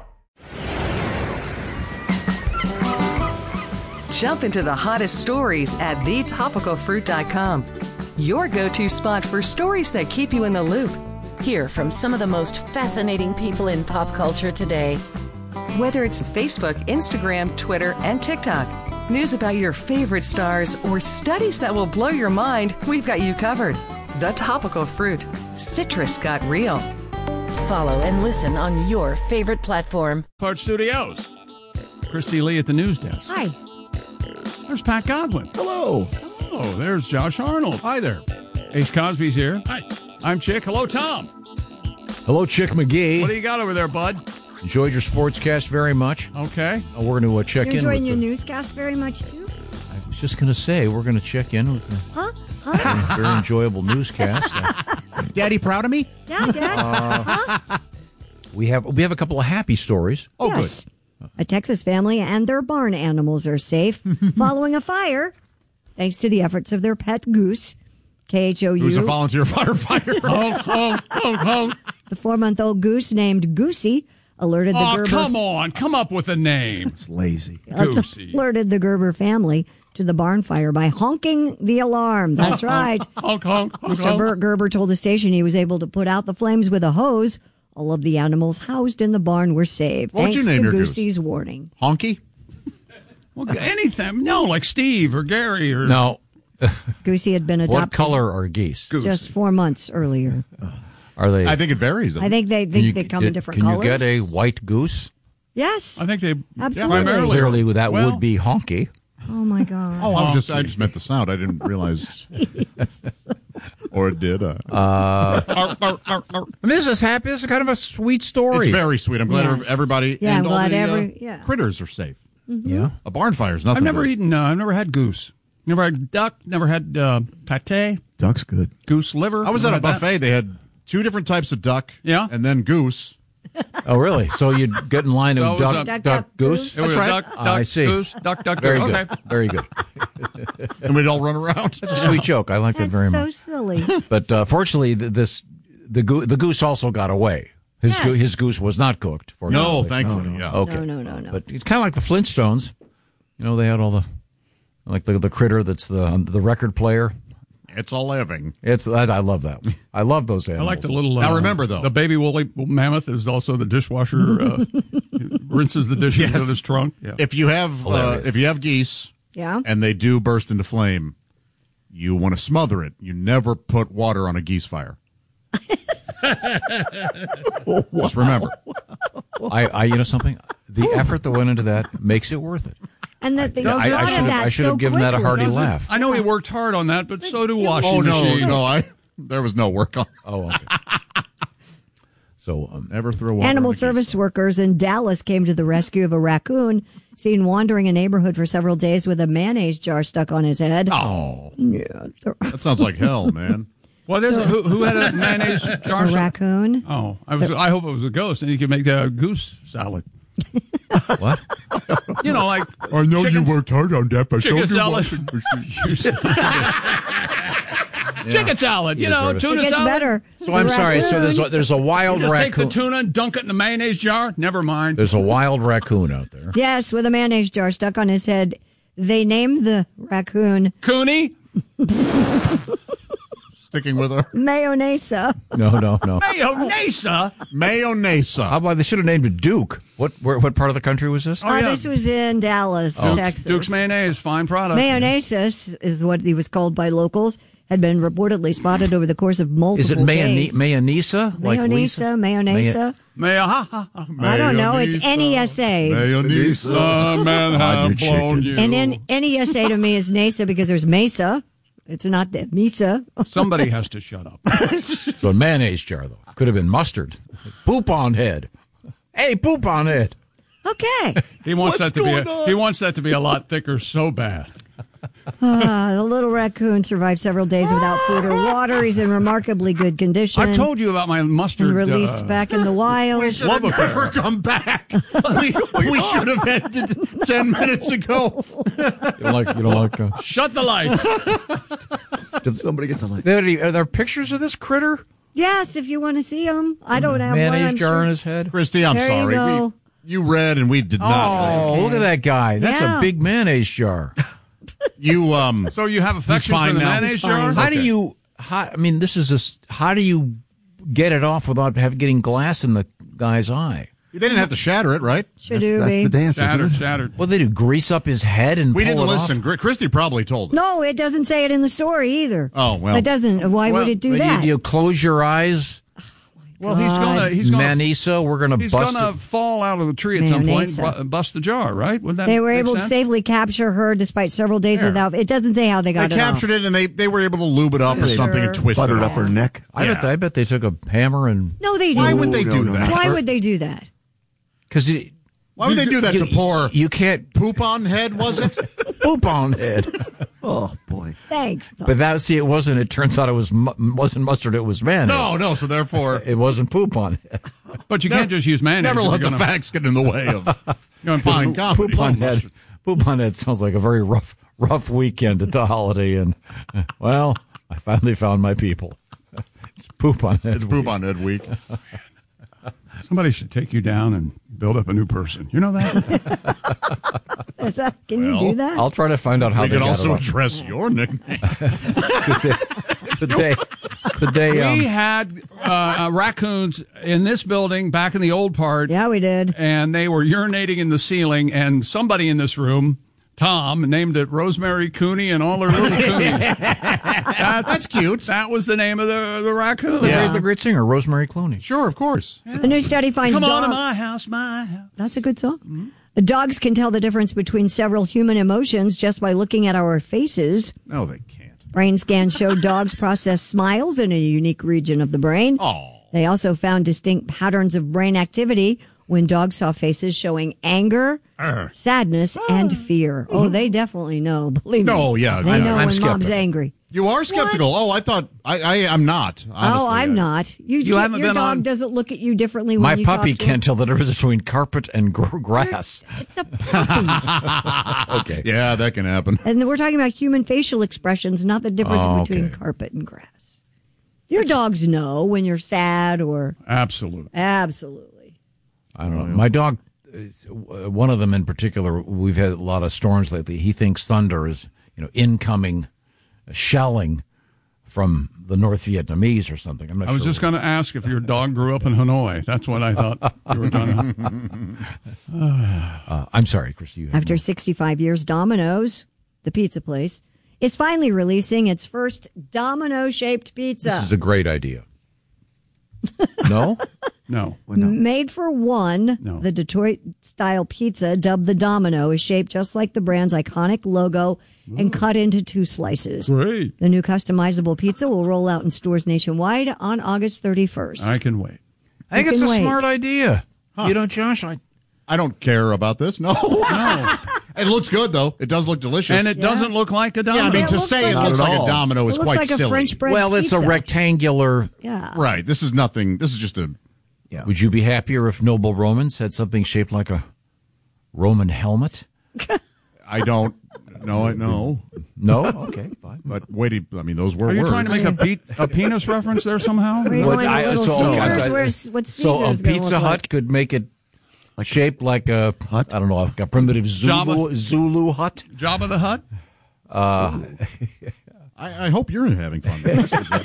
Speaker 26: Jump into the hottest stories at the topical fruit dot com. Your go-to spot for stories that keep you in the loop. Hear from some of the most fascinating people in pop culture today. Whether it's Facebook, Instagram, Twitter, and TikTok, news about your favorite stars, or studies that will blow your mind, we've got you covered. The Topical Fruit. Citrus got real. Follow and listen on your favorite platform.
Speaker 9: Part Studios. Christy Lee at the news desk.
Speaker 10: Hi.
Speaker 9: There's Pat Godwin.
Speaker 3: Hello.
Speaker 9: Oh, there's Josh Arnold.
Speaker 3: Hi there.
Speaker 9: Ace Cosby's here.
Speaker 3: Hi.
Speaker 9: I'm Chick. Hello, Tom.
Speaker 11: Hello, Chick McGee.
Speaker 9: What do you got over there, bud?
Speaker 11: Enjoyed your sportscast very much.
Speaker 9: Okay.
Speaker 11: Uh, we're going to uh, check
Speaker 10: You're
Speaker 11: in.
Speaker 10: enjoying
Speaker 11: with
Speaker 10: your
Speaker 11: the,
Speaker 10: newscast very much, too?
Speaker 11: I was just going to say, we're going to check in with the
Speaker 10: huh? Huh?
Speaker 11: very, very enjoyable newscast. Uh,
Speaker 3: Daddy proud of me?
Speaker 10: Yeah, Dad.
Speaker 11: Uh,
Speaker 10: huh?
Speaker 11: We have we have a couple of happy stories.
Speaker 3: Oh,
Speaker 10: yes.
Speaker 3: good.
Speaker 10: A Texas family and their barn animals are safe following a fire thanks to the efforts of their pet goose. K H O U.
Speaker 3: Who's a volunteer firefighter.
Speaker 9: honk, honk, honk, honk.
Speaker 10: The four-month-old goose named Goosey alerted the
Speaker 9: oh,
Speaker 10: Gerber...
Speaker 9: come on. Come up with a name.
Speaker 3: It's lazy.
Speaker 9: Goosey.
Speaker 10: Alerted the Gerber family to the barn fire by honking the alarm. That's
Speaker 9: honk,
Speaker 10: right.
Speaker 9: Honk, honk, honk,
Speaker 10: Mister
Speaker 9: honk.
Speaker 10: Burt Gerber told the station he was able to put out the flames with a hose All of the animals housed in the barn were saved.
Speaker 3: What would
Speaker 10: thanks
Speaker 3: you name
Speaker 10: to
Speaker 3: your goose?
Speaker 10: Goosey's warning.
Speaker 3: Honky?
Speaker 9: Well, anything. No, like Steve or Gary or...
Speaker 11: No.
Speaker 10: Goosey had been adopted.
Speaker 11: What color are geese?
Speaker 10: Just four months earlier.
Speaker 11: Are they?
Speaker 3: I think it varies.
Speaker 10: I think they think
Speaker 11: you-
Speaker 10: they come
Speaker 11: did-
Speaker 10: in different
Speaker 11: can
Speaker 10: colors.
Speaker 11: you get a white goose?
Speaker 10: Yes.
Speaker 9: I think they
Speaker 10: Absolutely.
Speaker 9: primarily...
Speaker 11: Clearly, that
Speaker 9: Well,
Speaker 11: would be honky.
Speaker 10: Oh my God.
Speaker 3: Oh, I was just I just meant the sound. I didn't realize. Or it did. Uh,
Speaker 11: Uh,
Speaker 9: Arr, arr, arr, arr.
Speaker 11: I mean, this is happy. This is kind of a sweet story.
Speaker 3: it's very sweet. I'm glad
Speaker 10: Yes.
Speaker 3: everybody
Speaker 10: Yeah,
Speaker 3: and
Speaker 10: I'm
Speaker 3: all
Speaker 10: glad
Speaker 3: the
Speaker 10: every-
Speaker 3: uh,
Speaker 10: yeah.
Speaker 3: critters are safe.
Speaker 11: Yeah.
Speaker 3: A barn fire is nothing.
Speaker 9: I've never
Speaker 3: but-
Speaker 9: eaten, uh, I've never had goose. Never had duck, never had uh, pate,
Speaker 2: Duck's good.
Speaker 9: goose liver.
Speaker 3: I was at
Speaker 9: Never
Speaker 3: a
Speaker 9: had that.
Speaker 3: buffet. They had two different types of duck.
Speaker 9: Yeah.
Speaker 3: And then goose.
Speaker 11: Oh, really? So you'd get in line
Speaker 9: So
Speaker 11: of
Speaker 9: it was
Speaker 11: duck,
Speaker 9: a-
Speaker 11: duck,
Speaker 10: Duck, duck,
Speaker 11: goose?
Speaker 10: goose.
Speaker 9: It was
Speaker 3: That's
Speaker 9: a
Speaker 3: right.
Speaker 9: duck,
Speaker 11: Ah,
Speaker 9: duck,
Speaker 11: I see.
Speaker 9: goose, duck, duck,
Speaker 11: Very
Speaker 9: goose.
Speaker 11: good.
Speaker 9: Okay.
Speaker 11: Very good.
Speaker 3: And we'd all run around.
Speaker 11: That's a sweet joke. I like
Speaker 10: That's
Speaker 11: that very
Speaker 10: so
Speaker 11: much.
Speaker 10: silly.
Speaker 11: But uh, fortunately, th- this the goo- the goose also got away. His
Speaker 10: Yes.
Speaker 11: goo- his goose was not cooked.
Speaker 3: No,
Speaker 11: fortunately.
Speaker 3: thankfully. Yeah.
Speaker 11: Okay.
Speaker 10: No, no, no, no.
Speaker 11: But it's kind of like the Flintstones. You know, they had all the like the the critter that's the the record player.
Speaker 3: It's all living.
Speaker 11: It's I, I love that. one. I love those
Speaker 9: I
Speaker 11: animals.
Speaker 9: like the little. Uh,
Speaker 3: Now remember, though.
Speaker 9: the baby woolly mammoth is also the dishwasher. Uh, rinses the dishes
Speaker 3: Yes.
Speaker 9: with his trunk. Yeah.
Speaker 3: If you have uh,
Speaker 11: Hilarious.
Speaker 3: if you have geese
Speaker 10: Yeah.
Speaker 3: and they do burst into flame, you want to smother it. You never put water on a geese fire. Just remember.
Speaker 11: I, I you know something. The effort that went into that makes it worth it.
Speaker 10: And that they
Speaker 11: I- I
Speaker 10: got
Speaker 11: should have-
Speaker 10: that
Speaker 11: I should have
Speaker 10: so
Speaker 11: given that a
Speaker 10: quickly.
Speaker 11: hearty
Speaker 9: Does it?
Speaker 11: laugh.
Speaker 9: I know he worked hard on that, but so do washing
Speaker 3: Oh no,
Speaker 9: machines.
Speaker 3: no! I there was no work on.
Speaker 11: Oh, okay. So um,
Speaker 3: Never throw water.
Speaker 10: Animal
Speaker 3: on a geese.
Speaker 10: service workers in Dallas came to the rescue of a raccoon seen wandering a neighborhood for several days with a mayonnaise jar stuck on his head.
Speaker 3: Oh,
Speaker 10: Yeah.
Speaker 3: that sounds like hell, man.
Speaker 9: Well, there's a, who, who had a mayonnaise jar?
Speaker 10: A raccoon.
Speaker 9: Oh, I was. I hope it was a ghost, and you could make a goose salad.
Speaker 11: what?
Speaker 9: You know, like
Speaker 3: I know
Speaker 9: chicken,
Speaker 3: you worked hard on that, but
Speaker 9: chicken
Speaker 3: so
Speaker 9: salad.
Speaker 11: Yeah.
Speaker 9: Chicken salad. You
Speaker 11: Yes,
Speaker 9: know,
Speaker 11: right.
Speaker 9: tuna
Speaker 10: It gets
Speaker 9: salad.
Speaker 10: better.
Speaker 11: So I'm
Speaker 10: The
Speaker 11: sorry. So there's a,
Speaker 10: raccoon-
Speaker 11: there's a wild
Speaker 9: Just take the
Speaker 11: raccoon.
Speaker 9: tuna and dunk it in the mayonnaise jar. Never mind.
Speaker 11: There's a wild raccoon out there.
Speaker 10: Yes, with a mayonnaise jar stuck on his head. They named the raccoon
Speaker 9: Cooney.
Speaker 3: Sticking with her.
Speaker 10: Mayonnaise.
Speaker 11: No, no, no.
Speaker 9: Mayonnaise.
Speaker 3: Mayonnaise.
Speaker 11: How about they should have named it Duke? What where, what part of the country was this?
Speaker 9: Oh,
Speaker 10: Uh,
Speaker 9: yeah.
Speaker 10: This was in Dallas,
Speaker 11: Oh.
Speaker 10: Texas.
Speaker 9: Duke's mayonnaise, fine product.
Speaker 10: Mayonnaise is what he was called by locals. Had been reportedly spotted over the course of multiple
Speaker 11: Is it mayonnaise?
Speaker 10: days.
Speaker 11: Mayonnaise? Like
Speaker 10: Mayonnaise,
Speaker 11: Lisa?
Speaker 10: mayonnaise.
Speaker 11: Maya-
Speaker 9: May ha ha ha.
Speaker 10: I don't know. It's N E S A.
Speaker 3: Mayonnaise.
Speaker 9: Uh, man, have blown you.
Speaker 10: And then N E S A to me is Nasa because there's Mesa. It's not the Mesa.
Speaker 9: Somebody has to shut up.
Speaker 11: So a mayonnaise jar though could have been mustard. Poop on head. Hey, poop on head.
Speaker 10: Okay.
Speaker 9: He wants
Speaker 11: What's
Speaker 9: that to be.
Speaker 11: going
Speaker 9: A,
Speaker 11: on?
Speaker 9: he wants that to be a lot thicker, so bad.
Speaker 10: Uh, the little raccoon survived seveul days without food or water. He's in remarkably good condition.
Speaker 9: I've told you about my mustard.
Speaker 10: And released
Speaker 9: uh,
Speaker 10: back in the wild.
Speaker 9: Love affair.
Speaker 3: Never come back. we we should have ended ten minutes ago.
Speaker 11: You don't like you don't like. Uh,
Speaker 9: Shut the lights.
Speaker 2: Did somebody get the light?
Speaker 11: there, are there pictures of this critter?
Speaker 10: Yes, if you want to see him. I don't have one.
Speaker 11: Mayonnaise
Speaker 10: I'm
Speaker 11: jar
Speaker 10: sure.
Speaker 11: in his head.
Speaker 3: Christy, I'm
Speaker 10: There you
Speaker 3: sorry.
Speaker 10: go.
Speaker 3: We, you read and we did not.
Speaker 11: Oh, look at that guy. That's
Speaker 10: Yeah.
Speaker 11: a big mayonnaise jar.
Speaker 3: You um.
Speaker 9: So you have affection for
Speaker 3: fine
Speaker 9: the
Speaker 3: now.
Speaker 9: mayonnaise
Speaker 10: He's
Speaker 9: jar?
Speaker 10: fine.
Speaker 11: How
Speaker 3: Okay.
Speaker 11: do you? How, I mean, this is a. s- How do you get it off without have, getting glass in the guy's eye?
Speaker 3: They didn't have to shatter it, right?
Speaker 2: That's, that's
Speaker 10: Shadooby.
Speaker 2: the dance,
Speaker 9: Shattered,
Speaker 2: isn't it?
Speaker 9: shattered.
Speaker 11: What do they do? Grease up his head and
Speaker 3: We
Speaker 11: pull
Speaker 3: didn't
Speaker 11: it
Speaker 3: listen.
Speaker 11: off?
Speaker 3: Gr- Christy probably told us.
Speaker 10: No, it doesn't say it in the story either.
Speaker 3: Oh, well.
Speaker 10: It doesn't. Why
Speaker 9: Well,
Speaker 10: would it do
Speaker 11: But you-
Speaker 10: that?
Speaker 11: You, close your eyes.
Speaker 9: Well, he's gonna. He's gonna.
Speaker 11: Manisa, we're gonna
Speaker 9: He's
Speaker 11: bust
Speaker 9: gonna
Speaker 11: it.
Speaker 9: fall out of the tree at some point,
Speaker 10: Mayonnaise.
Speaker 9: and bu- bust the jar, right? Would that
Speaker 10: They were
Speaker 9: make
Speaker 10: able
Speaker 9: sense?
Speaker 10: to safely capture her despite several days
Speaker 3: There.
Speaker 10: without. It doesn't say how they
Speaker 3: They
Speaker 10: got it
Speaker 3: captured it and they, they were able to lube it up or
Speaker 10: Sure.
Speaker 3: something and twist it
Speaker 2: Buttered
Speaker 3: off.
Speaker 2: up her neck.
Speaker 11: I bet.
Speaker 3: Yeah.
Speaker 11: I bet they took a hammer and
Speaker 10: off. No, they
Speaker 3: Why
Speaker 10: didn't.
Speaker 3: would they
Speaker 2: No,
Speaker 3: do
Speaker 2: no,
Speaker 3: that?
Speaker 2: no.
Speaker 10: Why would they do that?
Speaker 11: because
Speaker 3: Why would they do that
Speaker 11: you,
Speaker 3: to poor
Speaker 11: You can't
Speaker 3: poop on head, was it?
Speaker 11: poop on head.
Speaker 2: Oh boy.
Speaker 10: Thanks. Tom.
Speaker 11: But that see, it wasn't. It turns out it was mu- wasn't mustard. It was mayonnaise.
Speaker 3: No, no, so therefore
Speaker 11: It wasn't poop on head.
Speaker 9: But you can't just use mayonnaise.
Speaker 3: never
Speaker 9: if
Speaker 3: let
Speaker 9: you're
Speaker 3: the
Speaker 9: gonna-
Speaker 3: facts get in the way of
Speaker 9: you're gonna
Speaker 3: fine
Speaker 9: put
Speaker 3: comedy.
Speaker 11: Poop on head.
Speaker 9: mustard.
Speaker 11: Poop on head sounds like a very rough, rough weekend at the holiday. And well, I finally found my people. It's poop on head.
Speaker 3: It's poop on head week.
Speaker 9: Somebody should take you down and build up a new person. You know that?
Speaker 10: Is that, can
Speaker 3: Well,
Speaker 10: you do that?
Speaker 11: I'll try to find out how
Speaker 3: We
Speaker 11: they
Speaker 3: could
Speaker 11: got
Speaker 3: also
Speaker 11: it off.
Speaker 3: address your nickname.
Speaker 11: the day, But they,
Speaker 9: we
Speaker 11: um,
Speaker 9: had uh, raccoons in this building back in the old part.
Speaker 10: Yeah, we did.
Speaker 9: And they were urinating in the ceiling, and somebody in this room, Tom, named it Rosemary Cooney and all her little coonies. That's,
Speaker 3: That's cute.
Speaker 9: That was the name of the, the raccoon.
Speaker 11: Yeah. The great singer, Rosemary Clooney.
Speaker 3: Sure, of course.
Speaker 10: A new study finds
Speaker 9: Come on to
Speaker 10: dog-
Speaker 9: my house, my house.
Speaker 10: That's a good song. Mm-hmm. Dogs can tell the difference between several human emotions just by looking at our faces.
Speaker 3: No, they can't.
Speaker 10: Brain scans show dogs process smiles in a unique region of the brain.
Speaker 3: Oh.
Speaker 10: They also found distinct patterns of brain activity when dogs saw faces showing anger,
Speaker 3: Uh.
Speaker 10: sadness, and fear. Oh, they definitely know. Believe me.
Speaker 3: No, yeah.
Speaker 10: They
Speaker 3: I know.
Speaker 10: know
Speaker 3: I'm
Speaker 10: when mom's
Speaker 3: skeptical.
Speaker 10: angry.
Speaker 3: You are skeptical. Oh, I thought I, I am not. Honestly.
Speaker 10: Oh, I'm not. You,
Speaker 9: You haven't
Speaker 10: your
Speaker 9: been
Speaker 10: dog
Speaker 9: on-
Speaker 10: doesn't look at you differently when
Speaker 11: My
Speaker 10: you
Speaker 11: puppy
Speaker 10: talk to
Speaker 11: can't
Speaker 10: him.
Speaker 11: tell the difference between carpet and gr- grass.
Speaker 10: It's a puppy.
Speaker 11: Okay.
Speaker 3: Yeah, that can happen.
Speaker 10: And we're talking about human facial expressions, not the difference
Speaker 11: Oh,
Speaker 10: between
Speaker 11: okay.
Speaker 10: carpet and grass. Your dogs know when you're sad or
Speaker 9: Absolutely.
Speaker 10: absolutely.
Speaker 11: I don't know. My dog, uh, one of them in particular, we've had a lot of storms lately. He thinks thunder is, you know, incoming shelling from the North Vietnamese or something. I'm not
Speaker 9: I was
Speaker 11: sure.
Speaker 9: just going to ask if your dog grew up in Hanoi. That's what I thought you were going to.
Speaker 11: uh, I'm sorry, Christy. You had
Speaker 10: After
Speaker 11: more.
Speaker 10: sixty-five years, Domino's, the pizza place, is finally releasing its first domino-shaped pizza.
Speaker 11: This is a great idea. No?
Speaker 9: No.
Speaker 10: Made for one,
Speaker 9: No.
Speaker 10: the Detroit-style pizza, dubbed the Domino, is shaped just like the brand's iconic logo and cut into two slices.
Speaker 9: Great.
Speaker 10: The new customizable pizza will roll out in stores nationwide on August thirty-first.
Speaker 9: I can wait.
Speaker 11: I think
Speaker 10: You
Speaker 11: it's
Speaker 10: can
Speaker 11: a
Speaker 10: wait.
Speaker 11: smart idea.
Speaker 3: Huh.
Speaker 11: You don't, Josh? I,
Speaker 3: I don't care about this. No.
Speaker 9: No.
Speaker 3: It looks good, though. It does look delicious.
Speaker 9: And it doesn't look like a domino.
Speaker 3: Yeah, I mean,
Speaker 10: It
Speaker 3: to
Speaker 10: looks
Speaker 3: say it
Speaker 10: like-
Speaker 3: looks
Speaker 2: Not
Speaker 3: like
Speaker 2: at
Speaker 3: a
Speaker 2: all.
Speaker 3: domino is
Speaker 10: It looks
Speaker 3: quite
Speaker 10: like
Speaker 3: silly.
Speaker 10: a French bread
Speaker 11: well, it's a
Speaker 10: pizza.
Speaker 11: rectangular.
Speaker 10: Yeah.
Speaker 3: Right. This is nothing. This is just a.
Speaker 2: Yeah.
Speaker 11: Would you be happier if Noble Romans had something shaped like a Roman helmet?
Speaker 3: I don't know. I know.
Speaker 11: No? Okay, fine.
Speaker 3: But wait, I mean, those were
Speaker 9: Are you
Speaker 3: words.
Speaker 9: trying to make a, pe- a penis reference there somehow?
Speaker 10: Are you
Speaker 11: What
Speaker 10: going to
Speaker 11: I-
Speaker 10: Little
Speaker 11: so-
Speaker 10: Caesars?
Speaker 11: I-
Speaker 10: Where's, what's
Speaker 11: So
Speaker 10: Caesars
Speaker 11: a
Speaker 10: gonna
Speaker 11: Pizza
Speaker 10: look
Speaker 11: Hut
Speaker 10: like?
Speaker 11: could make it shaped like a
Speaker 2: hut?
Speaker 11: I don't know, like a primitive Zulu
Speaker 9: Jabba-
Speaker 11: Zulu hut.
Speaker 9: Jabba the Hutt?
Speaker 11: Uh,
Speaker 3: I, I hope you're having fun with this.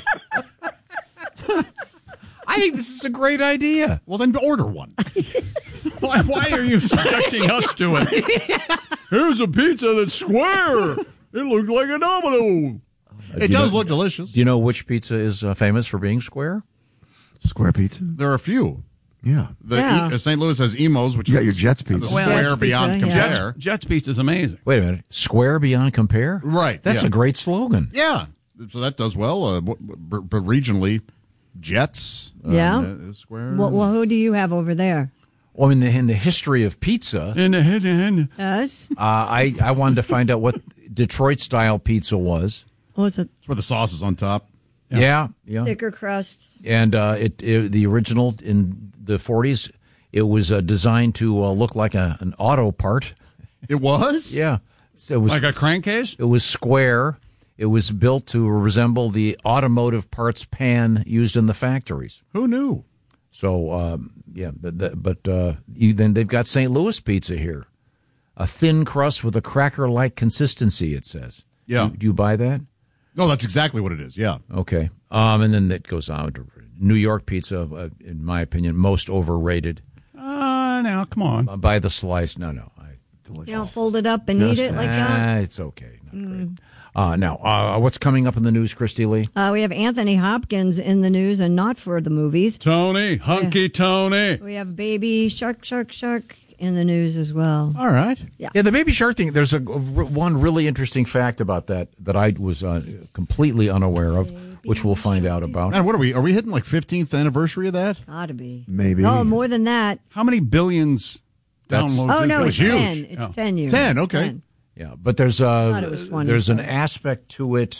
Speaker 11: I think this is a great idea.
Speaker 3: Well, then order one.
Speaker 9: Why, why are you subjecting us to it? Here's a pizza that's square. It looks like a domino.
Speaker 3: It does look delicious.
Speaker 11: Do you know which pizza is uh, famous for being square?
Speaker 2: Square pizza?
Speaker 3: There are a few.
Speaker 2: Yeah.
Speaker 3: The
Speaker 10: Yeah.
Speaker 3: E- Saint Louis has Emos, which
Speaker 2: You got
Speaker 3: is
Speaker 2: your Jets
Speaker 3: the
Speaker 2: pizza.
Speaker 3: square
Speaker 10: Jets
Speaker 3: beyond
Speaker 10: pizza, yeah.
Speaker 3: compare.
Speaker 9: Jets, Jets pizza is amazing.
Speaker 11: Wait a minute. Square beyond compare?
Speaker 3: Right.
Speaker 11: That's
Speaker 3: yeah.
Speaker 11: a great slogan.
Speaker 3: Yeah. So that does well. Uh, but, but regionally, Jets. Uh,
Speaker 10: Yeah.
Speaker 3: uh, square.
Speaker 10: Well, well, who do you have over there?
Speaker 11: Well, in the, in the history of pizza,
Speaker 9: In the head and
Speaker 10: Us?
Speaker 11: uh, I, I wanted to find out what Detroit-style pizza was.
Speaker 10: What's it?
Speaker 3: It's where the sauce is on top.
Speaker 11: Yeah, yeah.
Speaker 10: Thicker crust.
Speaker 11: And uh, it, it the original in the forties, it was uh, designed to uh, look like a, an auto part.
Speaker 3: It was?
Speaker 11: Yeah. So it was
Speaker 9: like a crankcase?
Speaker 11: It was square. It was built to resemble the automotive parts pan used in the factories.
Speaker 3: Who knew?
Speaker 11: So, um, yeah, but, the- but uh, you, then they've got Saint Louis pizza here. A thin crust with a cracker-like consistency, it says.
Speaker 3: Yeah.
Speaker 11: Do, do you buy that?
Speaker 3: No, that's exactly what it is. Yeah.
Speaker 11: Okay. Um, and then it goes on to New York pizza, uh, in my opinion, most overrated.
Speaker 9: Uh, now, come on.
Speaker 11: Uh, by the slice. No, no. I,
Speaker 10: You don't fold it up and eat it like that?
Speaker 11: Ah, it's okay. Not great. Uh, now, uh, what's coming up in the news, Christy Lee?
Speaker 10: Uh, we have Anthony Hopkins in the news and not for the movies.
Speaker 9: Tony, hunky Tony.
Speaker 10: We have Baby Shark, Shark, Shark in the news as well.
Speaker 3: All right.
Speaker 10: Yeah.
Speaker 11: Yeah, the baby shark thing. There's a, one really interesting fact about that that I was uh, completely unaware of, which we'll find out about.
Speaker 3: Man, what are we? Are we hitting like fifteenth anniversary of that?
Speaker 10: Gotta be.
Speaker 2: Maybe.
Speaker 10: Oh, more than that.
Speaker 9: How many billions
Speaker 11: That's-
Speaker 9: downloads?
Speaker 10: Oh,
Speaker 9: is
Speaker 10: no,
Speaker 9: that?
Speaker 10: it's
Speaker 3: huge.
Speaker 10: ten. It's
Speaker 9: Yeah.
Speaker 10: ten years.
Speaker 3: Ten, okay.
Speaker 10: ten.
Speaker 11: Yeah, but there's
Speaker 10: thought
Speaker 11: a
Speaker 10: it was twenty,
Speaker 11: there's an
Speaker 10: so.
Speaker 11: aspect to it,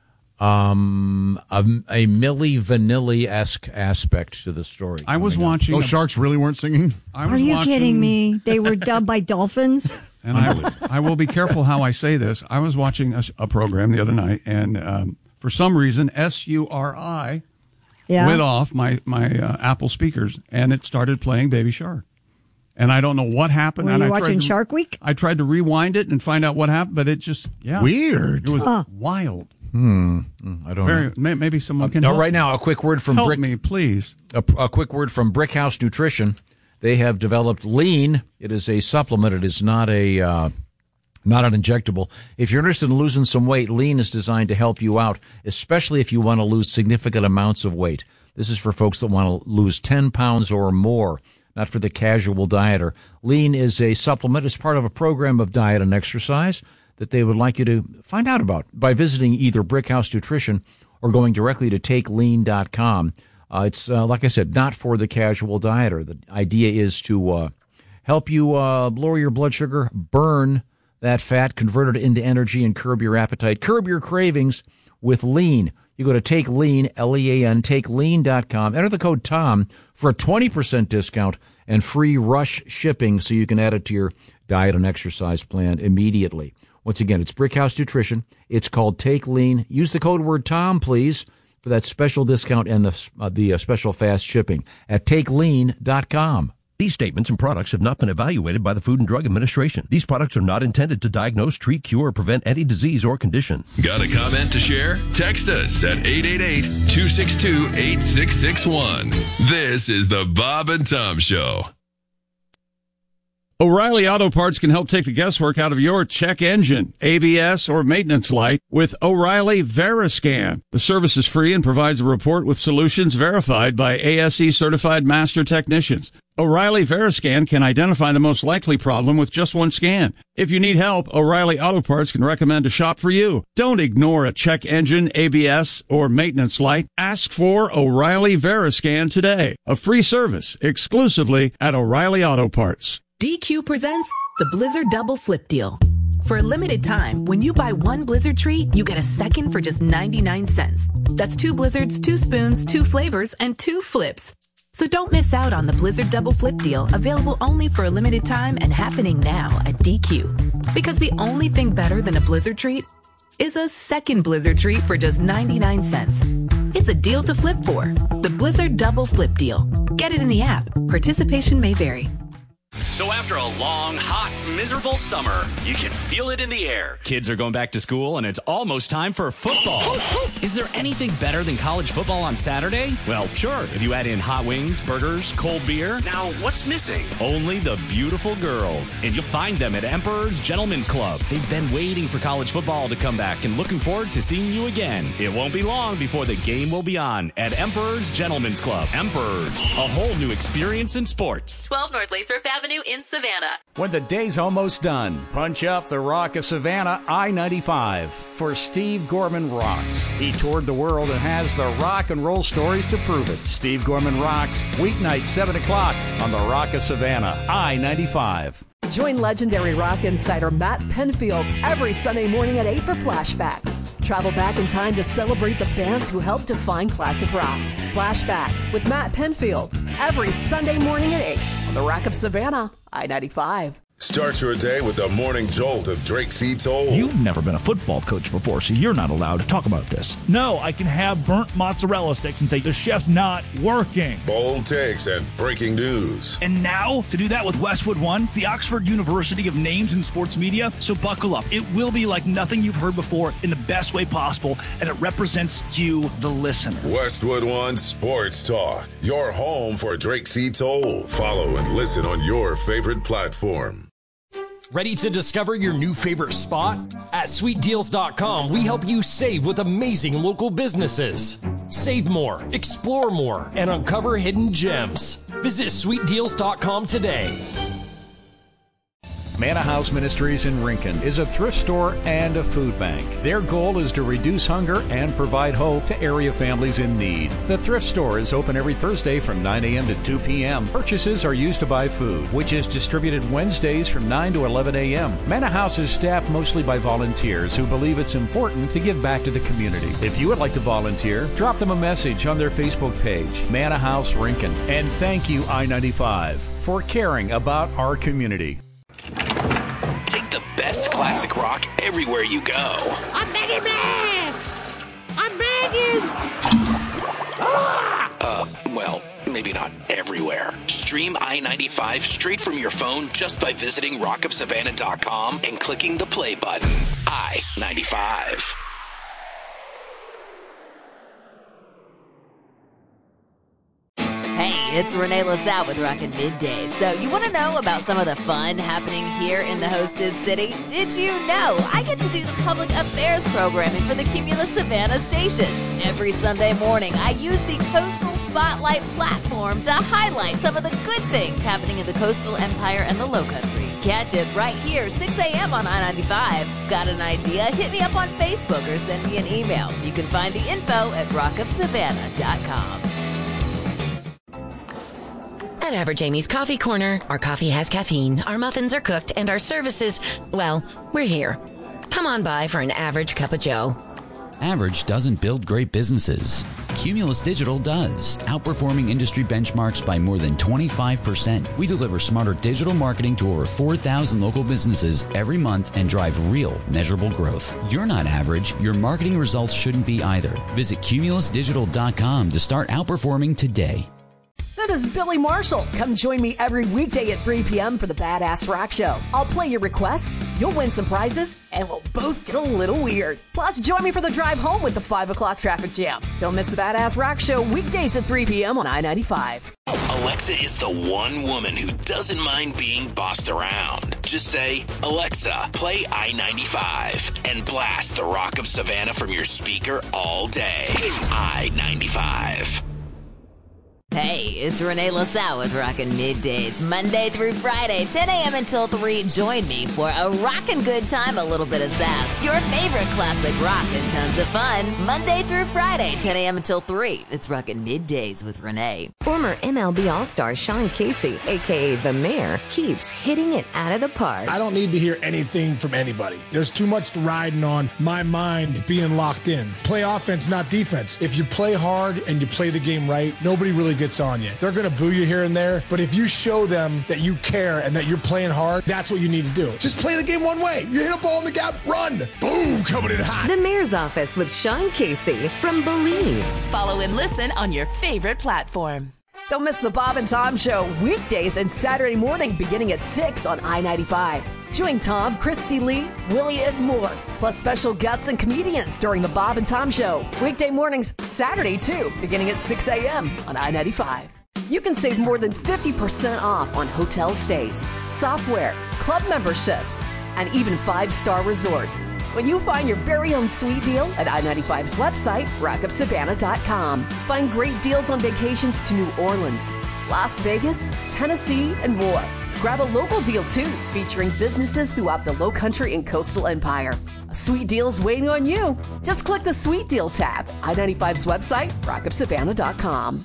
Speaker 11: um, a, a Milli Vanilli-esque aspect to the story.
Speaker 9: I was
Speaker 11: coming up.
Speaker 9: watching.
Speaker 3: Those
Speaker 9: a-
Speaker 3: sharks really weren't singing?
Speaker 9: I was
Speaker 10: Are you
Speaker 9: watching-
Speaker 10: kidding me? They were dubbed by dolphins?
Speaker 9: And I, I will be careful how I say this. I was watching a, a program the other night, and um, for some reason, S U R I
Speaker 10: Yeah.
Speaker 9: went off my my uh, Apple speakers, and it started playing Baby Shark. And I don't know what happened.
Speaker 10: Were
Speaker 9: and
Speaker 10: you
Speaker 9: I tried
Speaker 10: watching
Speaker 9: to-
Speaker 10: Shark Week?
Speaker 9: I tried to rewind it and find out what happened, but it just yeah,
Speaker 3: Weird.
Speaker 9: It was
Speaker 10: Huh.
Speaker 9: wild.
Speaker 11: Hmm. I don't
Speaker 9: Very,
Speaker 11: know.
Speaker 9: may, maybe someone can
Speaker 11: No,
Speaker 9: help.
Speaker 11: right now, a quick word from
Speaker 9: help
Speaker 11: Brick.
Speaker 9: me, please.
Speaker 11: A, a quick word from Brickhouse Nutrition. They have developed Lean. It is a supplement. It is not a uh, not an injectable. If you're interested in losing some weight, Lean is designed to help you out, especially if you want to lose significant amounts of weight. This is for folks that want to lose ten pounds or more, not for the casual dieter. Lean is a supplement. It's part of a program of diet and exercise that they would like you to find out about by visiting either Brickhouse Nutrition or going directly to take lean dot com. Uh, it's, uh, like I said, not for the casual dieter. The idea is to uh, help you uh, lower your blood sugar, burn that fat, convert it into energy, and curb your appetite, curb your cravings with Lean. You go to Take Lean, L E A N, take lean dot com. Enter the code TOM for a twenty percent discount and free rush shipping so you can add it to your diet and exercise plan immediately. Once again, it's Brickhouse Nutrition. It's called Take Lean. Use the code word TOM, please, for that special discount and the uh, the uh, special fast shipping at take lean dot com.
Speaker 4: These statements and products have not been evaluated by the Food and Drug Administration. These products are not intended to diagnose, treat, cure, or prevent any disease or condition.
Speaker 5: Got a comment to share? Text us at eight eight eight, two six two, eight six six one. This is the Bob and Tom Show.
Speaker 9: O'Reilly Auto Parts can help take the guesswork out of your check engine, A B S, or maintenance light with O'Reilly Veriscan. The service is free and provides a report with solutions verified by A S E certified master technicians. O'Reilly Veriscan can identify the most likely problem with just one scan. If you need help, O'Reilly Auto Parts can recommend a shop for you. Don't ignore a check engine, A B S, or maintenance light. Ask for O'Reilly Veriscan today. A free service exclusively at O'Reilly Auto Parts.
Speaker 15: D Q presents the Blizzard Double Flip Deal. For a limited time, when you buy one Blizzard treat, you get a second for just ninety-nine cents. That's two Blizzards, two spoons, two flavors, and two flips. So don't miss out on the Blizzard Double Flip Deal, available only for a limited time and happening now at D Q. Because the only thing better than a Blizzard treat is a second Blizzard treat for just ninety-nine cents. It's a deal to flip for. The Blizzard Double Flip Deal. Get it in the app. Participation may vary.
Speaker 12: So after a long, hot, miserable summer, you can feel it in the air. Kids are going back to school, and it's almost time for football. Is there anything better than college football on Saturday? Well, sure, if you add in hot wings, burgers, cold beer. Now, what's missing? Only the beautiful girls. And you'll find them at Emperor's Gentlemen's Club. They've been waiting for college football to come back and looking forward to seeing you again. It won't be long before the game will be on at Emperor's Gentlemen's Club. Emperor's, a whole new experience in sports.
Speaker 13: twelve North Lathrop Avenue in Savannah.
Speaker 23: When the day's almost done, punch up the Rock of Savannah I ninety-five for Steve Gorman Rocks. He toured the world and has the rock and roll stories to prove it. Steve Gorman Rocks, weeknight seven o'clock on the Rock of Savannah I ninety-five.
Speaker 8: Join legendary rock insider Matt Penfield every Sunday morning at eight for Flashback. Travel back in time to celebrate the bands who helped define classic rock. Flashback with Matt Penfield every Sunday morning at eight on the Rock of Savannah, I ninety-five.
Speaker 1: Start your day with the morning jolt of Drake C. Toll.
Speaker 14: You've never been a football coach before, so you're not allowed to talk about this. No, I can have burnt mozzarella sticks and say the chef's not working.
Speaker 1: Bold takes and breaking news.
Speaker 14: And now, to do that with Westwood One, the Oxford University of Names in Sports Media, so buckle up. It will be like nothing you've heard before in the best way possible, and it represents you, the listener.
Speaker 1: Westwood One Sports Talk, your home for Drake C. Toll. Follow and listen on your favorite platform.
Speaker 17: Ready to discover your new favorite spot? At sweet deals dot com, we help you save with amazing local businesses. Save more, explore more, and uncover hidden gems. Visit sweet deals dot com today.
Speaker 23: Manna House Ministries in Rincon is a thrift store and a food bank. Their goal is to reduce hunger and provide hope to area families in need. The thrift store is open every Thursday from nine a.m. to two p.m. Purchases are used to buy food, which is distributed Wednesdays from nine to eleven a.m. Manna House is staffed mostly by volunteers who believe it's important to give back to the community. If you would like to volunteer, drop them a message on their Facebook page, Manna House Rincon. And thank you, I ninety-five, for caring about our community.
Speaker 18: Take the best classic rock everywhere you go.
Speaker 19: I'm begging, man! I'm begging!
Speaker 18: Ah! Uh, well, maybe not everywhere. Stream I ninety-five straight from your phone just by visiting rock of savannah dot com and clicking the play button. I ninety-five.
Speaker 6: it's Renee LaSalle with Rockin' Middays. So you want to know about some of the fun happening here in the hostess city? Did you know I get to do the public affairs programming for the Cumulus Savannah stations? Every Sunday morning, I use the Coastal Spotlight platform to highlight some of the good things happening in the Coastal Empire and the Lowcountry. Catch it right here, six a.m. on I ninety-five. Got an idea? Hit me up on Facebook or send me an email. You can find the info at rock of savannah dot com.
Speaker 7: At Average Amy's Coffee Corner, our coffee has caffeine, our muffins are cooked, and our services, well, we're here. Come on by for an average cup of joe.
Speaker 16: Average doesn't build great businesses. Cumulus Digital does, outperforming industry benchmarks by more than twenty-five percent. We deliver smarter digital marketing to over four thousand local businesses every month and drive real, measurable growth. You're not average. Your marketing results shouldn't be either. Visit cumulus digital dot com to start outperforming today.
Speaker 8: This is Billy Marshall. Come join me every weekday at three p.m. for the Badass Rock Show. I'll play your requests, you'll win some prizes, and we'll both get a little weird. Plus, join me for the drive home with the five o'clock traffic jam. Don't miss the Badass Rock Show weekdays at three p.m. on I ninety-five.
Speaker 18: Alexa is the one woman who doesn't mind being bossed around. Just say, Alexa, play I ninety-five, and blast the Rock of Savannah from your speaker all day. I ninety-five.
Speaker 6: Hey, it's Renee LaSalle with Rockin' Middays, Monday through Friday, ten a.m. until three. Join me for a rockin' good time, a little bit of sass, your favorite classic rock, and tons of fun. Monday through Friday, ten a.m. until three. It's Rockin' Middays with Renee.
Speaker 20: Former M L B All-Star Sean Casey, a k a. The Mayor, keeps hitting it out of the park.
Speaker 21: I don't need to hear anything from anybody. There's too much riding on my mind being locked in. Play offense, not defense. If you play hard and you play the game right, nobody really gets on you. They're going to boo you here and there, but if you show them that you care and that you're playing hard, that's what you need to do. Just play the game one way. You hit a ball in the gap, run. Boom, coming in hot.
Speaker 20: The Mayor's Office with Sean Casey from Believe.
Speaker 15: Follow and listen on your favorite platform.
Speaker 8: Don't miss the Bob and Tom Show weekdays and Saturday morning beginning at six on I ninety-five. Join Tom, Christy Lee, Willie, and more, plus special guests and comedians during the Bob and Tom Show. Weekday mornings, Saturday too, beginning at six a.m. on I ninety-five. You can save more than fifty percent off on hotel stays, software, club memberships, and even five-star resorts when you find your very own sweet deal at I ninety-five's website, rock of savannah dot com. Find great deals on vacations to New Orleans, Las Vegas, Tennessee, and more. Grab a local deal, too, featuring businesses throughout the Lowcountry and Coastal Empire. A sweet deal's waiting on you. Just click the Sweet Deal tab. I ninety-five's website, rock of savannah dot com.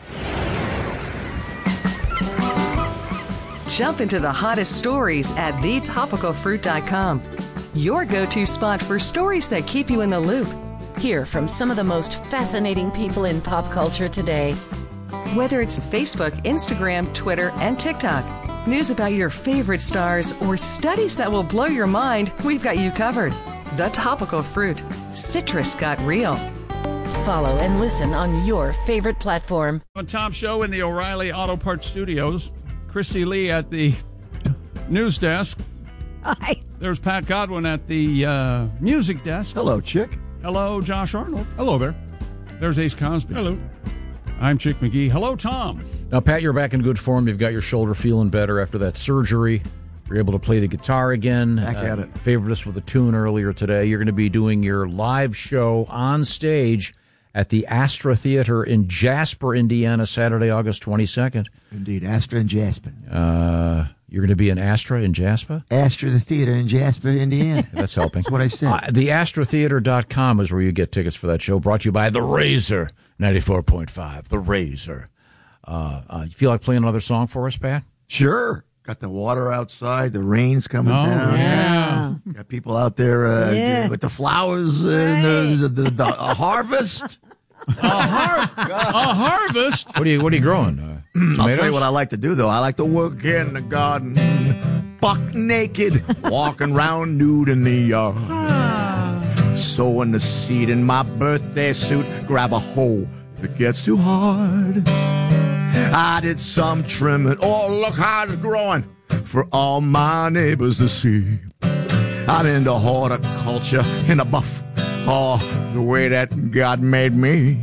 Speaker 26: Jump into the hottest stories at the topical fruit dot com. Your go-to spot for stories that keep you in the loop. Hear from some of the most fascinating people in pop culture today. Whether it's Facebook, Instagram, Twitter, and TikTok, news about your favorite stars, or studies that will blow your mind, we've got you covered. The Topical Fruit. Citrus got real. Follow and listen on your favorite platform.
Speaker 9: On Tom Show in the O'Reilly Auto Parts Studios, Christy Lee at the news desk.
Speaker 10: Hi.
Speaker 9: There's Pat Godwin at the uh, music desk.
Speaker 2: Hello, Chick.
Speaker 9: Hello, Josh Arnold.
Speaker 3: Hello there.
Speaker 9: There's Ace Cosby.
Speaker 3: Hello.
Speaker 9: I'm Chick McGee. Hello, Tom.
Speaker 11: Now, Pat, you're back in good form. You've got your shoulder feeling better after that surgery. You're able to play the guitar again.
Speaker 2: Back at it.
Speaker 11: Favored us with a tune earlier today. You're going to be doing your live show on stage at the Astra Theater in Jasper, Indiana, Saturday, August twenty-second.
Speaker 2: Indeed, Astra and Jasper.
Speaker 11: Uh, you're going to be in Astra in Jasper?
Speaker 2: Astra, the theater in Jasper, Indiana.
Speaker 11: That's helping.
Speaker 2: That's what I said.
Speaker 11: Uh, the astra theater dot com is where you get tickets for that show. Brought to you by The Razor, ninety-four point five. The Razor. Uh, uh, you feel like playing another song for us, Pat?
Speaker 2: Sure. Got the water outside. The rain's coming
Speaker 9: Oh,
Speaker 2: down.
Speaker 9: yeah.
Speaker 2: Got people out there uh,
Speaker 10: Yeah.
Speaker 2: with the flowers and the, the, the, the a harvest.
Speaker 9: A, har- a harvest?
Speaker 11: What are you, what are you growing? Uh,
Speaker 2: I'll tell you
Speaker 11: tomatoes?
Speaker 2: what I like to do, though. I like to work in the garden, buck naked, walking around nude in the yard. Sowing the seed in my birthday suit. Grab a hoe if it gets too hard. I did some trimming. Oh, look how it's growing for all my neighbors to see. I'm into horticulture in a buff. Oh, the way that God made me.